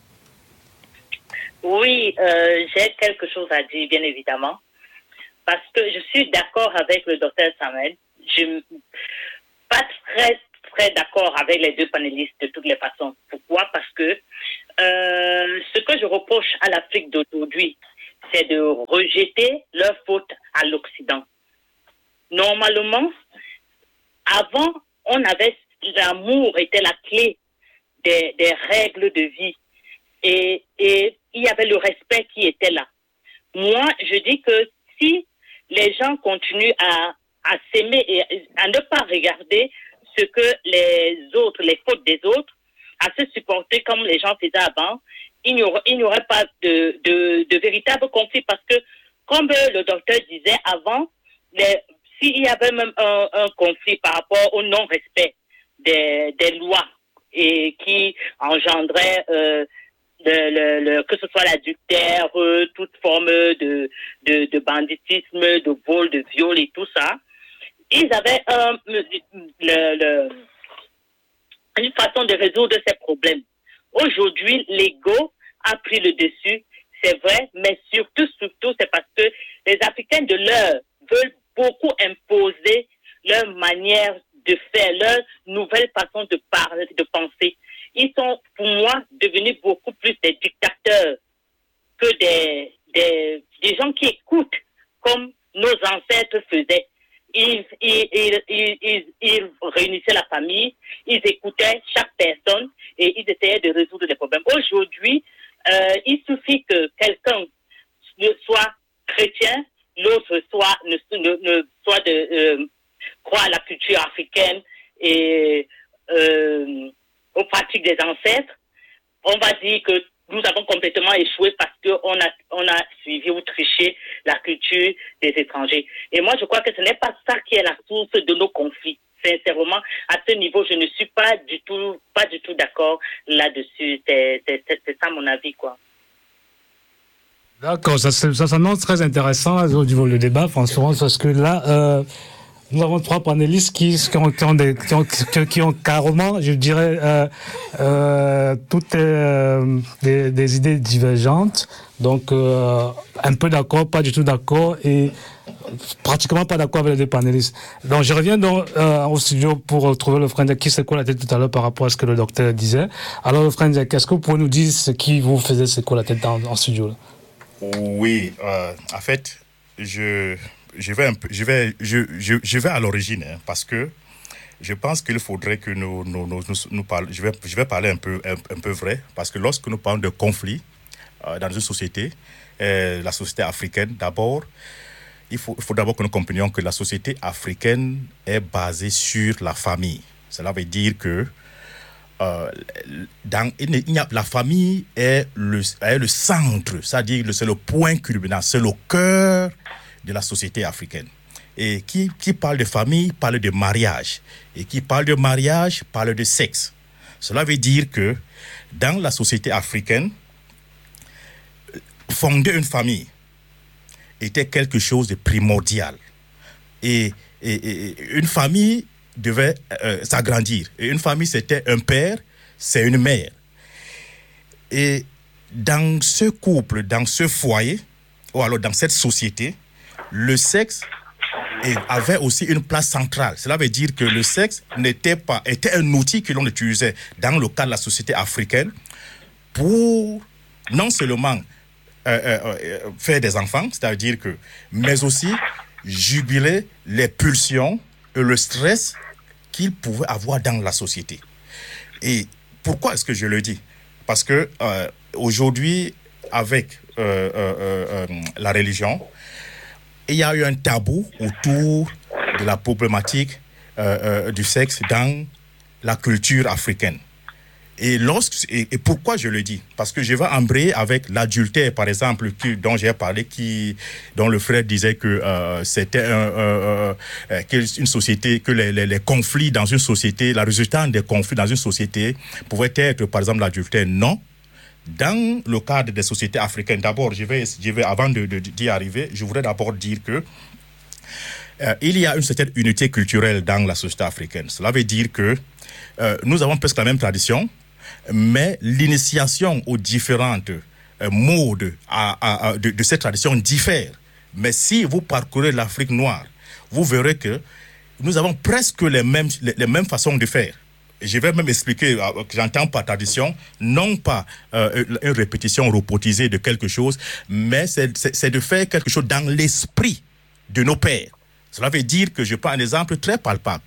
Oui, euh, j'ai quelque chose à dire, bien évidemment, parce que je suis d'accord avec le docteur Samen. Je ne suis pas très, très d'accord avec les deux panélistes de toutes les façons. Pourquoi? Parce que Euh, ce que je reproche à l'Afrique d'aujourd'hui, c'est de rejeter leur faute à l'Occident. Normalement, Avant, on avait l'amour était la clé des, des règles de vie. Et, et il y avait le respect qui était là. Moi, je dis que si les gens continuent à, à s'aimer et à ne pas regarder ce que les autres, les fautes des autres, à se supporter comme les gens faisaient avant, il n'y aurait, il n'y aurait pas de, de, de véritable conflit parce que, comme le docteur disait avant, les, s'il y avait même un, un conflit par rapport au non-respect des, des lois et qui engendrait euh, le, le, le, que ce soit l'adultère, euh, toute forme de, de, de banditisme, de vol, de viol et tout ça, ils avaient un, le, le, une façon de résoudre ces problèmes. Aujourd'hui, l'ego a pris le dessus, c'est vrai, mais surtout, surtout, c'est parce que les Africains de l'heure veulent beaucoup imposer leur manière de faire, leur nouvelle façon de parler, de penser. Ils sont, pour moi, devenus beaucoup plus des dictateurs que des, des, des gens qui écoutent comme nos ancêtres faisaient. Ils, ils, ils, ils, ils, ils réunissaient la famille, ils écoutaient chaque personne et ils essayaient de résoudre les problèmes. Aujourd'hui, euh, il suffit que quelqu'un soit chrétien, l'autre soit, ne, ne, ne soit de euh, croire à la culture africaine et euh, aux pratiques des ancêtres. On va dire que nous avons complètement échoué parce qu'on a, on a suivi ou triché la culture des étrangers. Et moi, je crois que ce n'est pas ça qui est la source de nos conflits. Sincèrement, à ce niveau, je ne suis pas du tout, pas du tout d'accord là-dessus. C'est, c'est, c'est, c'est ça mon avis, quoi. D'accord, ça, ça s'annonce très intéressant au niveau du débat, François, parce que là, euh, nous avons trois panélistes qui, qui, ont, qui, ont, des, qui, ont, qui, qui ont carrément, je dirais, euh, euh, toutes euh, des, des idées divergentes. Donc, euh, un peu d'accord, pas du tout d'accord, et pratiquement pas d'accord avec les deux panélistes. Donc, je reviens donc, euh, au studio pour trouver le frère qui secouait la tête tout à l'heure par rapport à ce que le docteur disait. Alors, le frère, est-ce que vous pouvez nous dire ce qui vous faisait secouer la tête dans, en studio là? Oui, euh, en fait, je... Je vais, un peu, je, vais, je, je, je vais à l'origine, hein, parce que je pense qu'il faudrait que nous, nous, nous, nous, nous parlions. Je vais, je vais parler un peu, un, un peu vrai, parce que lorsque nous parlons de conflit euh, dans une société, euh, la société africaine, d'abord, il faut, il faut d'abord que nous comprenions que la société africaine est basée sur la famille. Cela veut dire que euh, dans, il y a, la famille est le, est le centre, c'est-à-dire que c'est le point culminant, c'est le cœur de la société africaine. Et qui, qui parle de famille parle de mariage. Et qui parle de mariage parle de sexe. Cela veut dire que dans la société africaine, fonder une famille était quelque chose de primordial. Et, et, et une famille devait euh, s'agrandir. Et une famille, c'était un père, c'est une mère. Et dans ce couple, dans ce foyer, ou alors dans cette société, le sexe avait aussi une place centrale. Cela veut dire que le sexe n'était pas, était un outil que l'on utilisait dans le cadre de la société africaine pour non seulement euh, euh, faire des enfants, c'est-à-dire que, mais aussi juguler les pulsions et le stress qu'il pouvait avoir dans la société. Et pourquoi est-ce que je le dis? Parce que euh, aujourd'hui, avec euh, euh, euh, la religion, il y a eu un tabou autour de la problématique euh, euh, du sexe dans la culture africaine. Et, lorsque, et, et pourquoi je le dis? Parce que je vais embrayer avec l'adultère, par exemple, qui, dont j'ai parlé, qui, dont le frère disait que euh, c'était un, euh, euh, une société, que les, les, les conflits dans une société, la résultante des conflits dans une société pouvait être, par exemple, l'adultère. Non. Dans le cadre des sociétés africaines, d'abord, je vais, je vais, avant de, de, d'y arriver, je voudrais d'abord dire que euh, il y a une certaine unité culturelle dans la société africaine. Cela veut dire que euh, nous avons presque la même tradition, mais l'initiation aux différentes euh, modes à, à, à, de, de cette tradition diffère. Mais si vous parcourez l'Afrique noire, vous verrez que nous avons presque les mêmes, les, les mêmes façons de faire. Je vais même expliquer que j'entends par tradition, non pas euh, une répétition robotisée de quelque chose, mais c'est, c'est, c'est de faire quelque chose dans l'esprit de nos pères. Cela veut dire que je prends un exemple très palpable.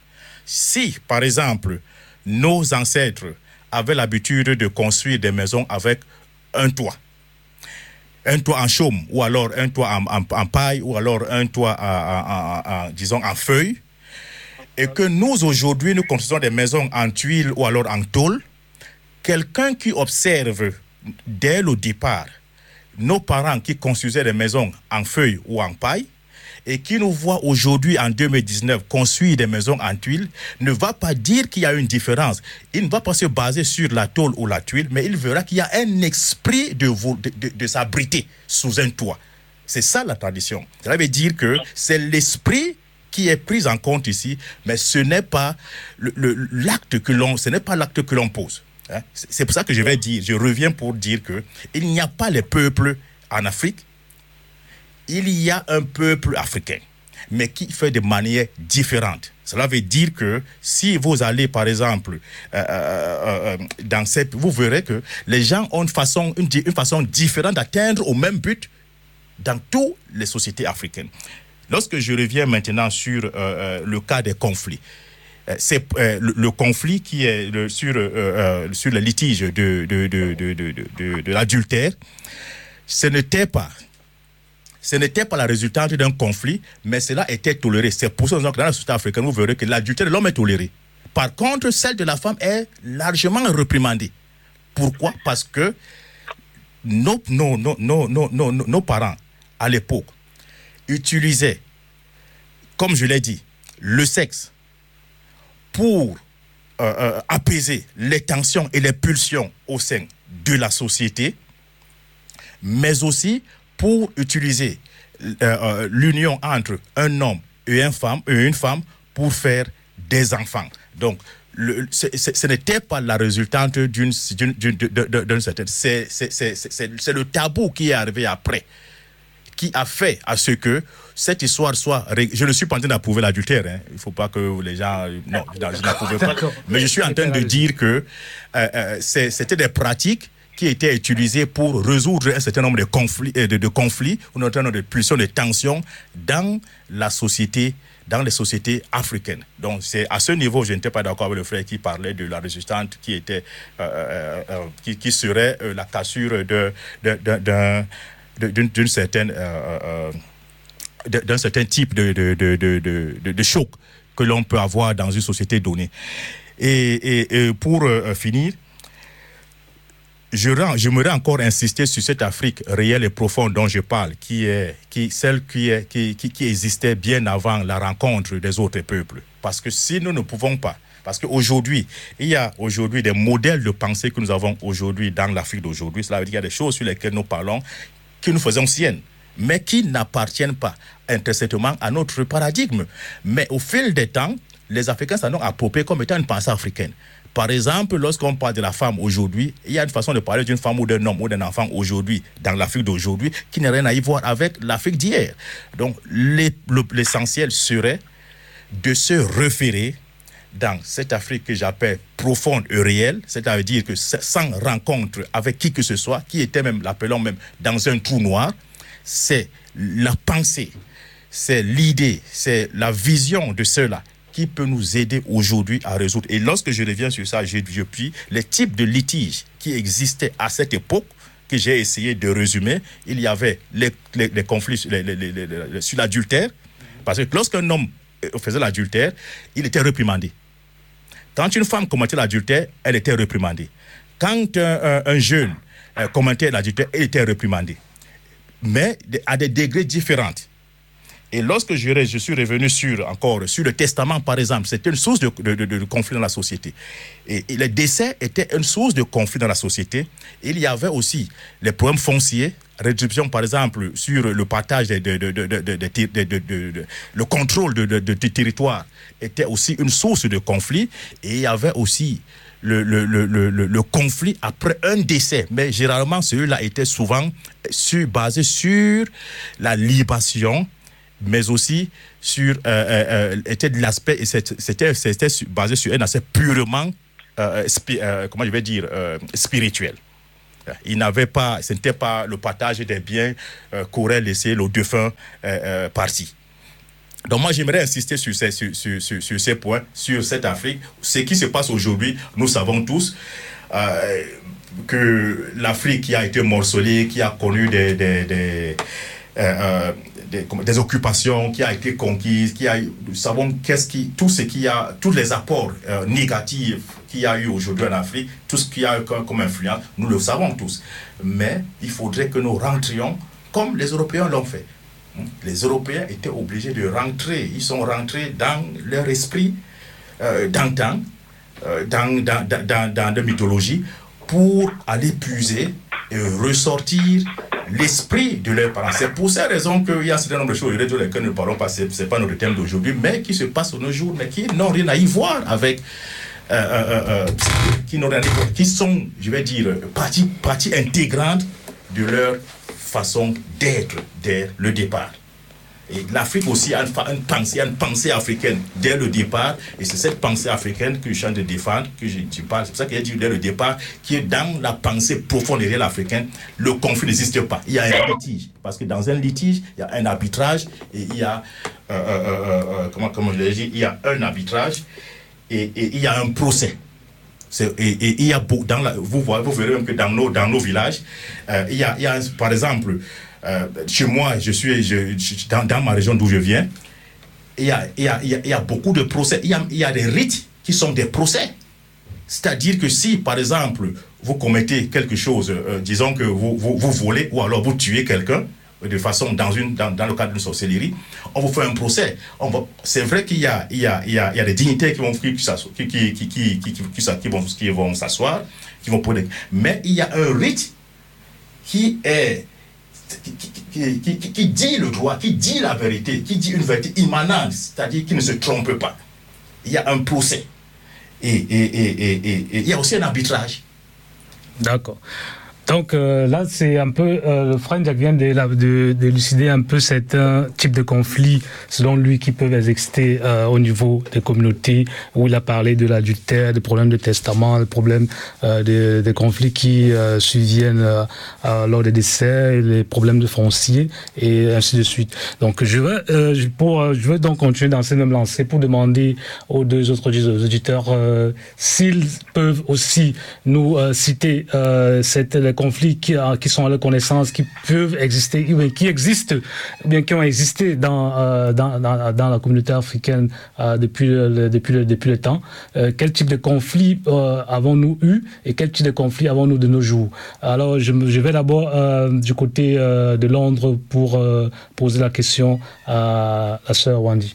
Si, par exemple, nos ancêtres avaient l'habitude de construire des maisons avec un toit, un toit en chaume, ou alors un toit en, en, en paille, ou alors un toit, en, en, en, disons, en feuilles, et que nous, aujourd'hui, nous construisons des maisons en tuiles ou alors en tôle, quelqu'un qui observe dès le départ nos parents qui construisaient des maisons en feuilles ou en paille, et qui nous voit aujourd'hui en deux mille dix-neuf construire des maisons en tuiles, ne va pas dire qu'il y a une différence. Il ne va pas se baser sur la tôle ou la tuile, mais il verra qu'il y a un esprit de, de, de, de s'abriter sous un toit. C'est ça la tradition. Ça veut dire que c'est l'esprit qui est pris en compte ici, mais ce n'est pas le, le, l'acte que l'on, ce n'est pas l'acte que l'on pose. Hein? C'est pour ça que je vais dire, je reviens pour dire que il n'y a pas les peuples en Afrique. Il y a un peuple africain, mais qui fait de manière différente. Cela veut dire que si vous allez, par exemple, euh, euh, euh, dans cette, vous verrez que les gens ont une façon, une, une façon différente d'atteindre au même but dans toutes les sociétés africaines. Lorsque je reviens maintenant sur euh, euh, le cas des conflits, euh, c'est euh, le, le conflit qui est le, sur, euh, euh, sur le litige de, de, de, de, de, de, de, de l'adultère, ce n'était pas Ce n'était pas la résultante d'un conflit, mais cela était toléré. C'est pour ça que dans la société africaine, vous verrez que l'adultère de l'homme est toléré. Par contre, celle de la femme est largement réprimandée. Pourquoi? Parce que nos, nos, nos, nos, nos, nos, nos parents, à l'époque, utilisaient, comme je l'ai dit, le sexe pour euh, euh, apaiser les tensions et les pulsions au sein de la société, mais aussi pour utiliser euh, euh, l'union entre un homme et une femme, et une femme pour faire des enfants. Donc, le, c'est, c'est, ce n'était pas la résultante d'une, d'une, d'une, d'une, d'une certaine... C'est, c'est, c'est, c'est, c'est le tabou qui est arrivé après, qui a fait à ce que cette histoire soit... Je ne suis pas en train d'approuver l'adultère. Hein. Il ne faut pas que les gens... Non, je n'approuve pas. Mais je suis en train de dire que euh, euh, c'est, c'était des pratiques qui était utilisé pour résoudre un certain nombre de conflits, de, de conflits ou un certain nombre de pulsions, de tensions dans la société, dans les sociétés africaines. Donc, c'est à ce niveau, je n'étais pas d'accord avec le frère qui parlait de la résistante qui était, euh, euh, qui, qui serait euh, la cassure de, de, de, de, de, d'une, d'une certaine, euh, euh, d'un certain type de, de, de, de, de, de choc que l'on peut avoir dans une société donnée. Et, et, et pour euh, finir, Je j'aimerais encore insister sur cette Afrique réelle et profonde dont je parle, qui est, qui, celle qui, est, qui, qui, qui existait bien avant la rencontre des autres peuples. Parce que si nous ne pouvons pas, parce qu'aujourd'hui, il y a aujourd'hui des modèles de pensée que nous avons aujourd'hui dans l'Afrique d'aujourd'hui, cela veut dire qu'il y a des choses sur lesquelles nous parlons, que nous faisons siennes, mais qui n'appartiennent pas intrinsèquement à notre paradigme. Mais au fil des temps, les Africains s'en ont approprié comme étant une pensée africaine. Par exemple, lorsqu'on parle de la femme aujourd'hui, il y a une façon de parler d'une femme ou d'un homme ou d'un enfant aujourd'hui, dans l'Afrique d'aujourd'hui, qui n'a rien à y voir avec l'Afrique d'hier. Donc, les, le, l'essentiel serait de se référer dans cette Afrique que j'appelle profonde et réelle, c'est-à-dire que sans rencontre avec qui que ce soit, qui était même, l'appelons même, dans un trou noir, c'est la pensée, c'est l'idée, c'est la vision de cela qui peut nous aider aujourd'hui à résoudre. Et lorsque je reviens sur ça, je, je puis les types de litiges qui existaient à cette époque, que j'ai essayé de résumer, il y avait les, les, les conflits les, les, les, les, les, sur l'adultère, parce que lorsqu'un homme faisait l'adultère, il était réprimandé. Quand une femme commettait l'adultère, elle était réprimandée. Quand un, un jeune commettait l'adultère, il était réprimandé. Mais à des degrés différents. Et lorsque je, je suis revenu sur, encore, sur le testament, par exemple, c'était une source de, de, de, de conflit dans la société. Et, et le décès était une source de conflit dans la société. Il y avait aussi les problèmes fonciers, réduction, par exemple, sur le partage, de, de, de, de, de, de, de, de, de, de le contrôle de, de, de, de territoire était aussi une source de conflit. Et il y avait aussi le, le, le, le, le conflit après un décès. Mais généralement, celui-là était souvent sur, basé sur la libation, mais aussi sur euh, euh, était de l'aspect et c'était c'était basé sur un aspect purement euh, spi, euh, comment je vais dire euh, spirituel. Il n'avait pas, ce n'était pas le partage des biens euh, qu'aurait laissé le défunt euh, euh, parti. Donc moi, j'aimerais insister sur ces, sur, sur, sur, sur ces points, sur cette Afrique. Ce qui se passe aujourd'hui, nous savons tous euh, que l'Afrique qui a été morcelée, qui a connu des, des, des, euh, des, des occupations, qui a été conquise, qui a, nous savons qu'est-ce qui, tout ce qui a, tous les apports euh, négatifs qu'il y a eu aujourd'hui en Afrique, tout ce qu'il y a eu comme, comme influence, nous le savons tous. Mais il faudrait que nous rentrions comme les Européens l'ont fait. Les Européens étaient obligés de rentrer, ils sont rentrés dans leur esprit euh, d'antan, euh, dans, dans, dans, dans la mythologie, pour aller puiser et ressortir l'esprit de leurs parents. C'est pour ces raisons qu'il y a un certain nombre de choses de lesquelles nous ne parlons pas, ce n'est pas notre thème d'aujourd'hui, mais qui se passent nos jours, mais qui n'ont rien à y voir avec, euh, euh, euh, qui, n'ont rien à y voir, qui sont, je vais dire, partie, partie intégrante de leur façon d'être dès le départ. Et l'Afrique aussi a une, une, pensée, une pensée africaine dès le départ, et c'est cette pensée africaine que je suis en train de défendre, que je, je parle, c'est pour ça qu'il a dit dès le départ, qui est dans la pensée profonde et réelle africaine. Le conflit n'existe pas. Il y a un litige, parce que dans un litige, il y a un arbitrage, et il y a, euh, euh, euh, comment, comment je l'ai dit, il y a un arbitrage, et, et il y a un procès. C'est, et, et il y a beau, dans la, vous, voyez, vous verrez même que dans nos, dans nos villages, euh, il, y a, il y a, par exemple, euh, chez moi, je suis je, je, dans, dans ma région d'où je viens, il y a, il y a, il y a, il y a beaucoup de procès. Il y a, il y a des rites qui sont des procès. C'est-à-dire que si, par exemple, vous commettez quelque chose, euh, disons que vous, vous, vous volez ou alors vous tuez quelqu'un, de façon dans, une, dans, dans le cadre d'une sorcellerie, on vous fait un procès. On va, c'est vrai qu'il y a, il y a, il y a, il y a des dignitaires qui vont, qui, qui, qui, qui, qui, qui, qui, qui, vont, qui vont s'asseoir, qui vont poser. Mais il y a un rite qui est qui, qui, qui, qui, qui dit le droit, qui dit la vérité, qui dit une vérité immanente, c'est-à-dire qui ne se trompe pas. Il y a un procès. Et, et, et, et, et, et il y a aussi un arbitrage. D'accord. Donc euh, là, c'est un peu, euh, le Frère Jacques vient de, de, de élucider un peu certains types de conflits, selon lui, qui peuvent exister euh, au niveau des communautés, où il a parlé de l'adultère, des problèmes de testament, des problèmes euh, des, des conflits qui euh, surviennent euh, euh, lors des décès, les problèmes de foncier, et ainsi de suite. Donc je veux, euh, pour, je veux donc continuer dans cette même lancée pour demander aux deux autres auditeurs euh, s'ils peuvent aussi nous euh, citer euh, cette conflits qui, qui sont à leur connaissance, qui peuvent exister, qui existent, ou bien qui ont existé dans, euh, dans, dans, dans la communauté africaine euh, depuis, le, depuis, le, depuis le temps. Euh, quel type de conflits euh, avons-nous eu et quel type de conflits avons-nous de nos jours? Alors, je, je vais d'abord euh, du côté euh, de Londres pour euh, poser la question à la sœur Wendy.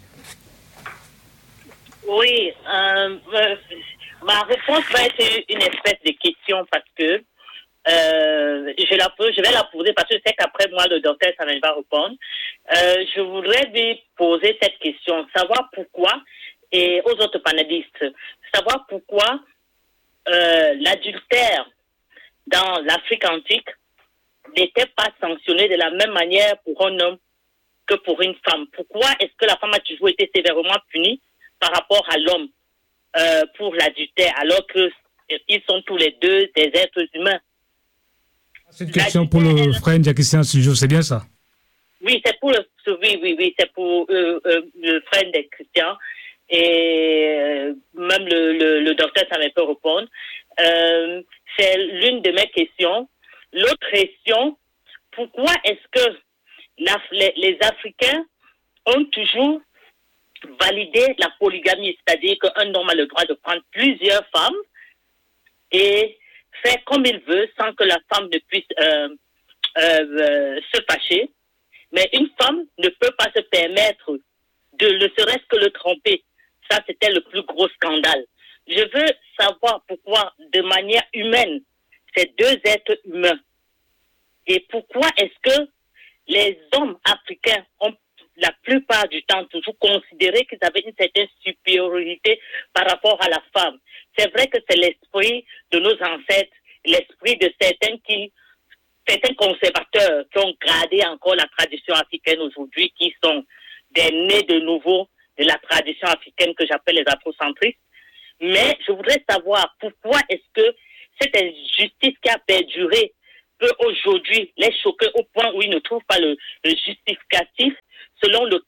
Oui, euh, ma réponse va être une espèce de question parce que Euh, je, la, je vais la poser parce que je sais qu'après moi, le docteur ça va répondre. Euh, je voudrais lui poser cette question, savoir pourquoi, et aux autres panélistes, savoir pourquoi euh, l'adultère dans l'Afrique antique n'était pas sanctionné de la même manière pour un homme que pour une femme. Pourquoi est-ce que la femme a toujours été sévèrement punie par rapport à l'homme euh, pour l'adultère, alors qu'ils sont tous les deux des êtres humains? C'est une question pour le frère Ndiakissi Studio, c'est bien ça? Oui, c'est pour le, oui, oui, oui, c'est pour euh, euh, le frère des chrétiens et euh, même le, le, le docteur, ça me peut répondre. Euh, c'est l'une de mes questions. L'autre question, pourquoi est-ce que la, les, les Africains ont toujours validé la polygamie, c'est-à-dire qu'un homme a le droit de prendre plusieurs femmes et faire comme il veut sans que la femme ne puisse euh, euh, se fâcher. Mais une femme ne peut pas se permettre de ne serait-ce que le tromper. Ça, c'était le plus gros scandale. Je veux savoir pourquoi, de manière humaine, ces deux êtres humains, et pourquoi est-ce que les hommes africains ont la plupart du temps toujours considéré qu'ils avaient une certaine supériorité par rapport à la femme. C'est vrai que c'est l'esprit de nos ancêtres, l'esprit de certains qui, certains conservateurs qui ont gardé encore la tradition africaine aujourd'hui, qui sont des nés de nouveau de la tradition africaine que j'appelle les afrocentristes. Mais je voudrais savoir pourquoi est-ce que cette injustice qui a perduré peut aujourd'hui les choquer au point où ils ne trouvent pas le, le justificatif selon lequel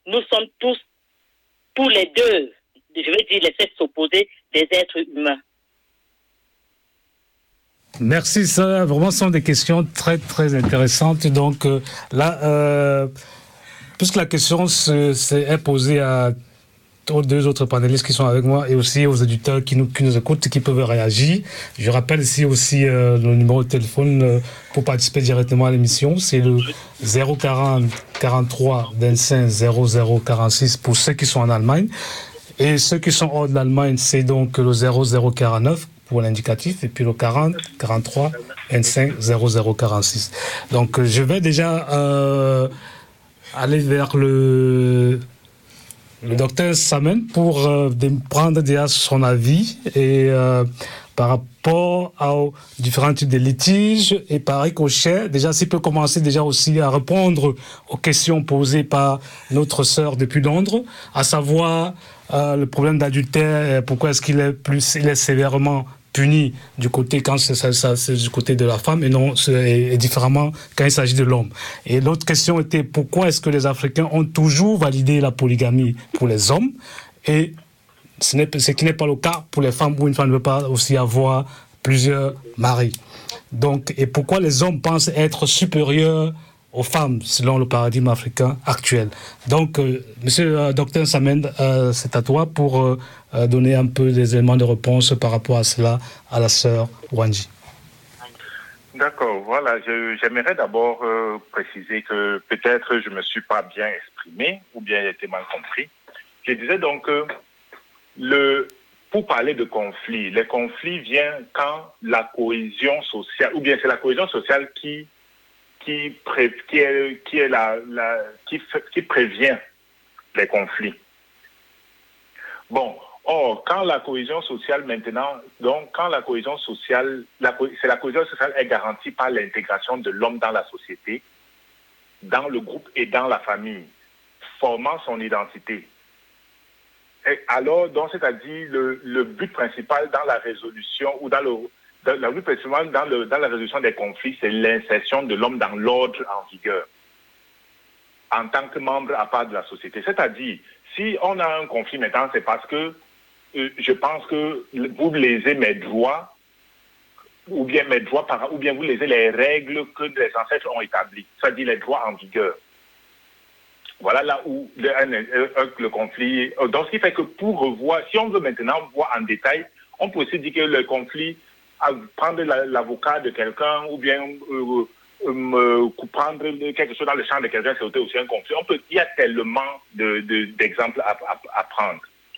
nous sommes tous, tous les deux, je veux dire les sexes opposés, des êtres humains. Merci, ça vraiment sont des questions très très intéressantes. Donc euh, là, euh, puisque la question se, se est posée à aux deux autres panélistes qui sont avec moi et aussi aux auditeurs qui nous, qui nous écoutent, qui peuvent réagir. Je rappelle ici aussi euh, le numéro de téléphone euh, pour participer directement à l'émission. C'est le zéro quarante quarante-trois vingt-cinq zéro zéro quarante-six pour ceux qui sont en Allemagne. Et ceux qui sont hors de l'Allemagne, c'est donc le zéro zéro quarante-neuf pour l'indicatif et puis le quarante quarante-trois vingt-cinq zéro zéro quarante-six. Donc euh, je vais déjà euh, aller vers le... le docteur Samen pour euh, prendre déjà son avis et euh, par rapport aux différents types de litiges et par ricochet, déjà s'il peut commencer déjà aussi à répondre aux questions posées par notre sœur depuis Londres, à savoir euh, le problème d'adultère, pourquoi est-ce qu'il est plus, il est sévèrement puni du côté quand c'est, ça, ça, c'est du côté de la femme et non et, et différemment quand il s'agit de l'homme. Et l'autre question était pourquoi est-ce que les Africains ont toujours validé la polygamie pour les hommes et ce, n'est, ce qui n'est pas le cas pour les femmes où une femme ne veut pas aussi avoir plusieurs maris. Donc, et pourquoi les hommes pensent être supérieurs aux femmes selon le paradigme africain actuel. Donc, euh, Monsieur euh, Docteur Samen, euh, c'est à toi pour euh, donner un peu des éléments de réponse par rapport à cela à la sœur Wanji. D'accord, voilà. Je, j'aimerais d'abord euh, préciser que peut-être je ne me suis pas bien exprimé ou bien j'ai été mal compris. Je disais donc que le, pour parler de conflit, les conflits viennent quand la cohésion sociale, ou bien c'est la cohésion sociale qui qui, pré, qui est, qui, est la, la, qui, qui prévient les conflits. Bon, or, quand la cohésion sociale maintenant, donc quand la cohésion sociale, la, c'est la cohésion sociale est garantie par l'intégration de l'homme dans la société, dans le groupe et dans la famille, formant son identité. Et alors, donc, c'est-à-dire le, le but principal dans la résolution ou dans le Dans, la but principale dans, le, dans la résolution des conflits, c'est l'insertion de l'homme dans l'ordre en vigueur, en tant que membre à part de la société. C'est-à-dire, si on a un conflit maintenant, c'est parce que euh, je pense que vous lésez mes droits, ou bien mes droits, par, ou bien vous lésez les règles que les ancêtres ont établies, c'est-à-dire les droits en vigueur. Voilà là où le, le, le conflit... Donc, ce qui fait que pour revoir, si on veut maintenant voir en détail, on peut aussi dire que le conflit... à prendre la, l'avocat de quelqu'un ou bien euh, euh, prendre quelque chose dans le champ de quelqu'un, c'est aussi un conflit. On peut, il y a tellement de, de, d'exemples à, à, à prendre.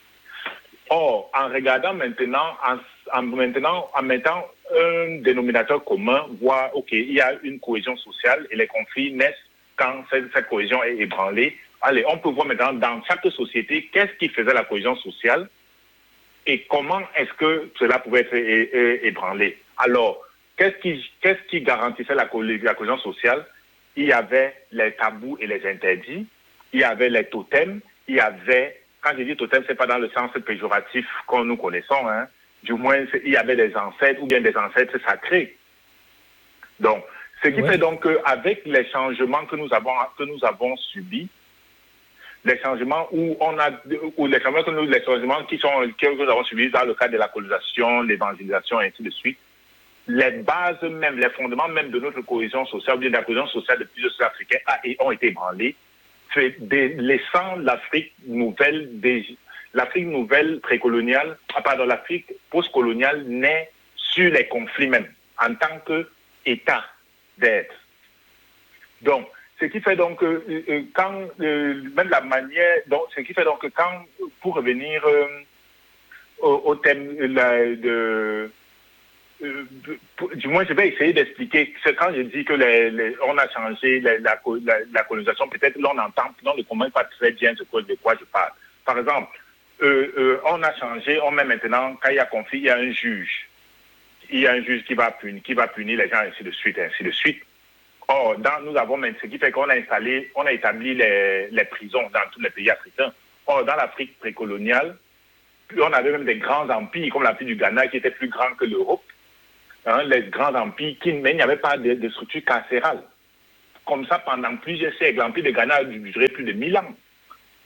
Or, en regardant maintenant, en, en, maintenant, en mettant un dénominateur commun, voir, OK, il y a une cohésion sociale et les conflits naissent quand cette, cette cohésion est ébranlée. Allez, on peut voir maintenant dans chaque société, qu'est-ce qui faisait la cohésion sociale et comment est-ce que cela pouvait être é- é- ébranlé. Alors, qu'est-ce qui, qu'est-ce qui garantissait la, co- la cohésion sociale? Il y avait les tabous et les interdits, il y avait les totems, il y avait, quand je dis totem, c'est pas dans le sens péjoratif que nous connaissons, hein. Du moins, il y avait des ancêtres ou bien des ancêtres sacrés. Donc, ce qui ouais. fait donc qu'avec les changements que nous avons, que nous avons subis, les changements où on a, ou les changements que nous, les changements qui sont, que nous avons subis dans le cadre de la colonisation, l'évangélisation et ainsi de suite, les bases même, les fondements même de notre cohésion sociale, ou bien de la cohésion sociale de plusieurs Africains ont été ébranlés, laissant l'Afrique nouvelle, des, l'Afrique nouvelle précoloniale, à part de l'Afrique postcoloniale, naît sur les conflits même, en tant qu'État d'être. Donc, ce qui fait donc que euh, quand, euh, même la manière, donc, ce qui fait donc que quand, pour revenir euh, au, au thème la, de, euh, pour, du moins je vais essayer d'expliquer, c'est quand je dis que les, les, on a changé la, la, la, la colonisation, peut-être là on entend, non, ne comprend pas très bien ce que, de quoi je parle. Par exemple, euh, euh, on a changé, on met maintenant, quand il y a conflit, il y a un juge. Il y a un juge qui va punir, qui va punir les gens, ainsi de suite, ainsi de suite. Or, dans, nous avons même ce qui fait qu'on a installé, on a établi les, les prisons dans tous les pays africains. Or, dans l'Afrique précoloniale, on avait même des grands empires, comme l'empire du Ghana, qui était plus grand que l'Europe. Hein, les grands empires, qui, mais il n'y avait pas de, de structure carcérale. Comme ça, pendant plusieurs siècles, l'empire du Ghana a duré plus de mille ans.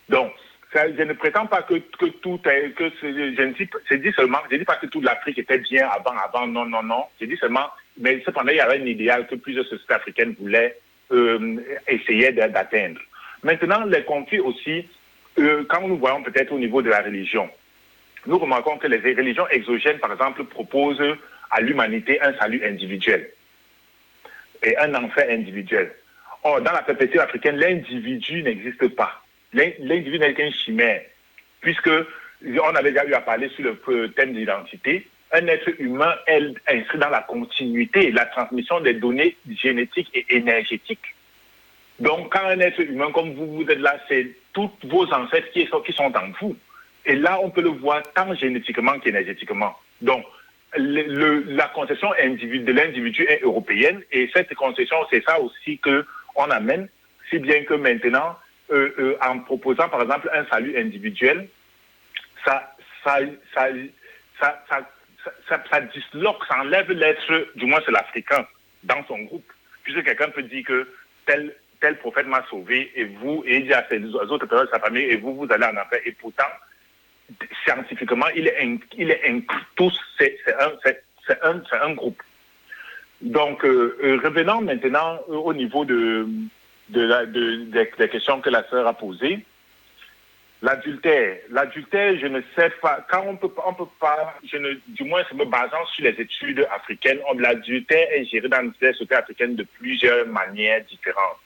Donc, ça, je ne prétends pas que, que tout est, que je ne dis, je dis seulement, je dis pas que toute l'Afrique était bien avant, avant, non, non, non. Je dis seulement, mais cependant, il y avait un idéal que plusieurs sociétés africaines voulaient euh, essayer d'atteindre. Maintenant, les conflits aussi, euh, quand nous voyons peut-être au niveau de la religion, nous remarquons que les religions exogènes, par exemple, proposent à l'humanité un salut individuel et un enfer individuel. Or, dans la perspective africaine, l'individu n'existe pas. L'individu n'est qu'une chimère, puisque on avait déjà eu à parler sur le thème de l'identité. Un être humain est inscrit dans la continuité, la transmission des données génétiques et énergétiques. Donc, quand un être humain comme vous, vous êtes là, c'est tous vos ancêtres qui sont, qui sont en vous. Et là, on peut le voir tant génétiquement qu'énergétiquement. Donc, le, le, la conception de l'individu est européenne, et cette conception, c'est ça aussi qu'on amène, si bien que maintenant, euh, euh, en proposant par exemple un salut individuel, ça, ça, ça, ça, ça, ça, ça, ça disloque, ça enlève l'être, du moins c'est l'Africain, dans son groupe. Puisque quelqu'un peut dire que tel, tel prophète m'a sauvé, et vous, et il dit à ses autres personnes de sa famille, et vous, vous allez en enfer, et pourtant, scientifiquement, il est, inc, il est inclus tous, c'est, c'est, un, c'est, c'est, un, c'est un groupe. Donc, euh, euh, revenons maintenant euh, au niveau de, de la, de, de, des questions que la sœur a posées. L'adultère, l'adultère, je ne sais pas, quand on peut, on peut pas, je ne, du moins, c'est me basant sur les études africaines, on, l'adultère est géré dans les sociétés africaines de plusieurs manières différentes.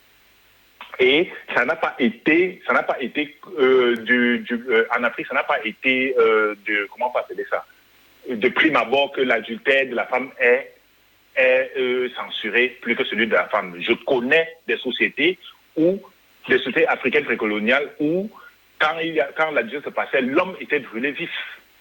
Et ça n'a pas été, ça n'a pas été euh, du, du, euh, en Afrique, ça n'a pas été euh, de, comment on peut appeler ça, de prime abord que l'adultère de la femme est, est euh, censuré plus que celui de la femme. Je connais des sociétés où, des sociétés africaines précoloniales où, quand, il y a, quand l'adultère se passait, l'homme était brûlé vif.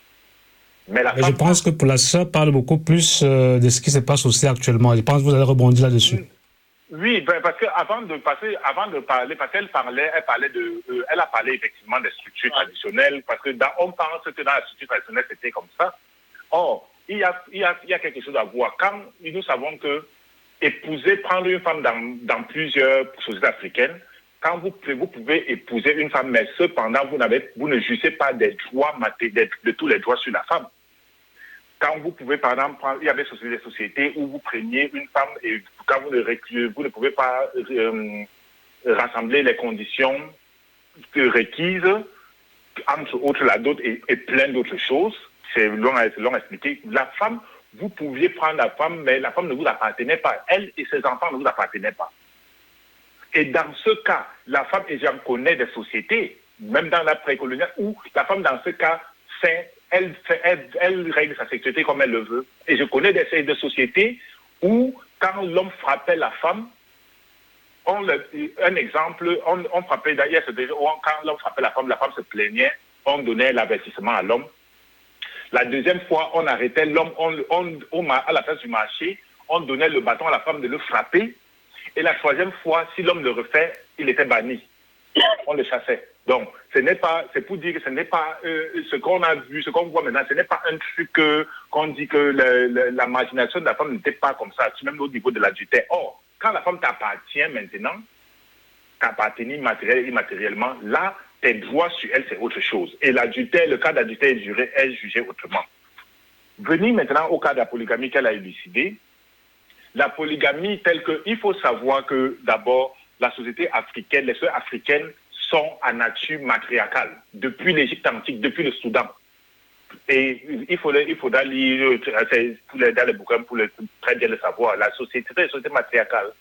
Mais la femme, je pense que pour la sœur parle beaucoup plus euh, de ce qui se passe aussi actuellement. Je pense que vous allez rebondir là-dessus. Mmh. Oui, ben parce qu'avant de passer, avant de parler, parce qu'elle parlait, elle parlait de, euh, elle a parlé effectivement des structures ouais. traditionnelles, parce que dans, on pense que dans la structure traditionnelle c'était comme ça. Or, il y a, il y a, il y a quelque chose à voir. Quand nous savons que épouser, prendre une femme dans, dans plusieurs sociétés africaines, quand vous, vous pouvez épouser une femme, mais cependant vous n'avez, vous ne jouissez pas des droits de, de tous les droits sur la femme. Quand vous pouvez, par exemple, prendre, il y avait des sociétés où vous preniez une femme et quand vous ne, vous ne pouvez pas euh, rassembler les conditions requises, entre autres la dot et, et plein d'autres choses, c'est long à, long à expliquer. La femme, vous pouviez prendre la femme, mais la femme ne vous appartenait pas. Elle et ses enfants ne vous appartenaient pas. Et dans ce cas, la femme, et j'en connais des sociétés, même dans la précoloniale, où la femme, dans ce cas, c'est Elle, fait, elle, elle règle sa sexualité comme elle le veut. Et je connais des, des sociétés où, quand l'homme frappait la femme, on le, un exemple, on, on frappait, d'ailleurs, quand l'homme frappait la femme, la femme se plaignait, on donnait l'avertissement à l'homme. La deuxième fois, on arrêtait l'homme, on, on, on, à la place du marché, on donnait le bâton à la femme de le frapper. Et la troisième fois, si l'homme le refait, il était banni. On le chassait. Donc, ce n'est pas, c'est pour dire que ce n'est pas euh, ce qu'on a vu, ce qu'on voit maintenant, ce n'est pas un truc euh, qu'on dit que le, le, la marginalisation de la femme n'était pas comme ça, même au niveau de l'adultère. Or, quand la femme t'appartient maintenant, t'appartient matériel et immatériellement, là, tes droits sur elle, c'est autre chose. Et l'adultère, le cas d'adultère est jugé, est jugé autrement. Venir maintenant au cas de la polygamie qu'elle a élucidé. La polygamie telle que, il faut savoir que d'abord, la société africaine, les sociétés africaines sont à nature matriarcale, depuis l'Égypte antique, depuis le Soudan. Et il faudra, il faudra lire dans les bouquins pour le, très bien le savoir. La société, c'est une société matriarcale.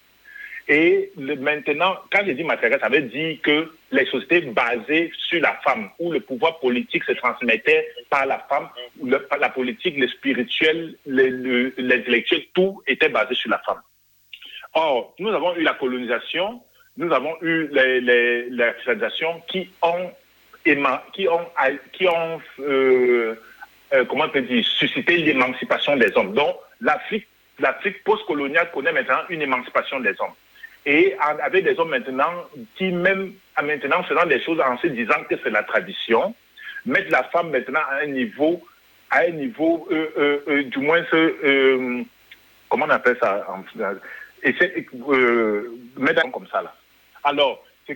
Et le, maintenant, quand je dis matriarcale, ça veut dire que les sociétés basées sur la femme, où le pouvoir politique se transmettait par la femme, le, par la politique, le spirituel, le, le, l'intellectuel, tout était basé sur la femme. Or, nous avons eu la colonisation, nous avons eu les, les, les civilisations qui ont, qui ont, qui ont euh, euh, comment on peut dire, suscité l'émancipation des hommes. Donc, l'Afrique, l'Afrique post-coloniale connaît maintenant une émancipation des hommes. Et avec des hommes maintenant qui, même maintenant, faisant des choses en se disant que c'est la tradition, mettent la femme maintenant à un niveau, à un niveau, euh, euh, euh, du moins, euh, comment on appelle ça, et c'est, euh, mettre comme ça là. Alors,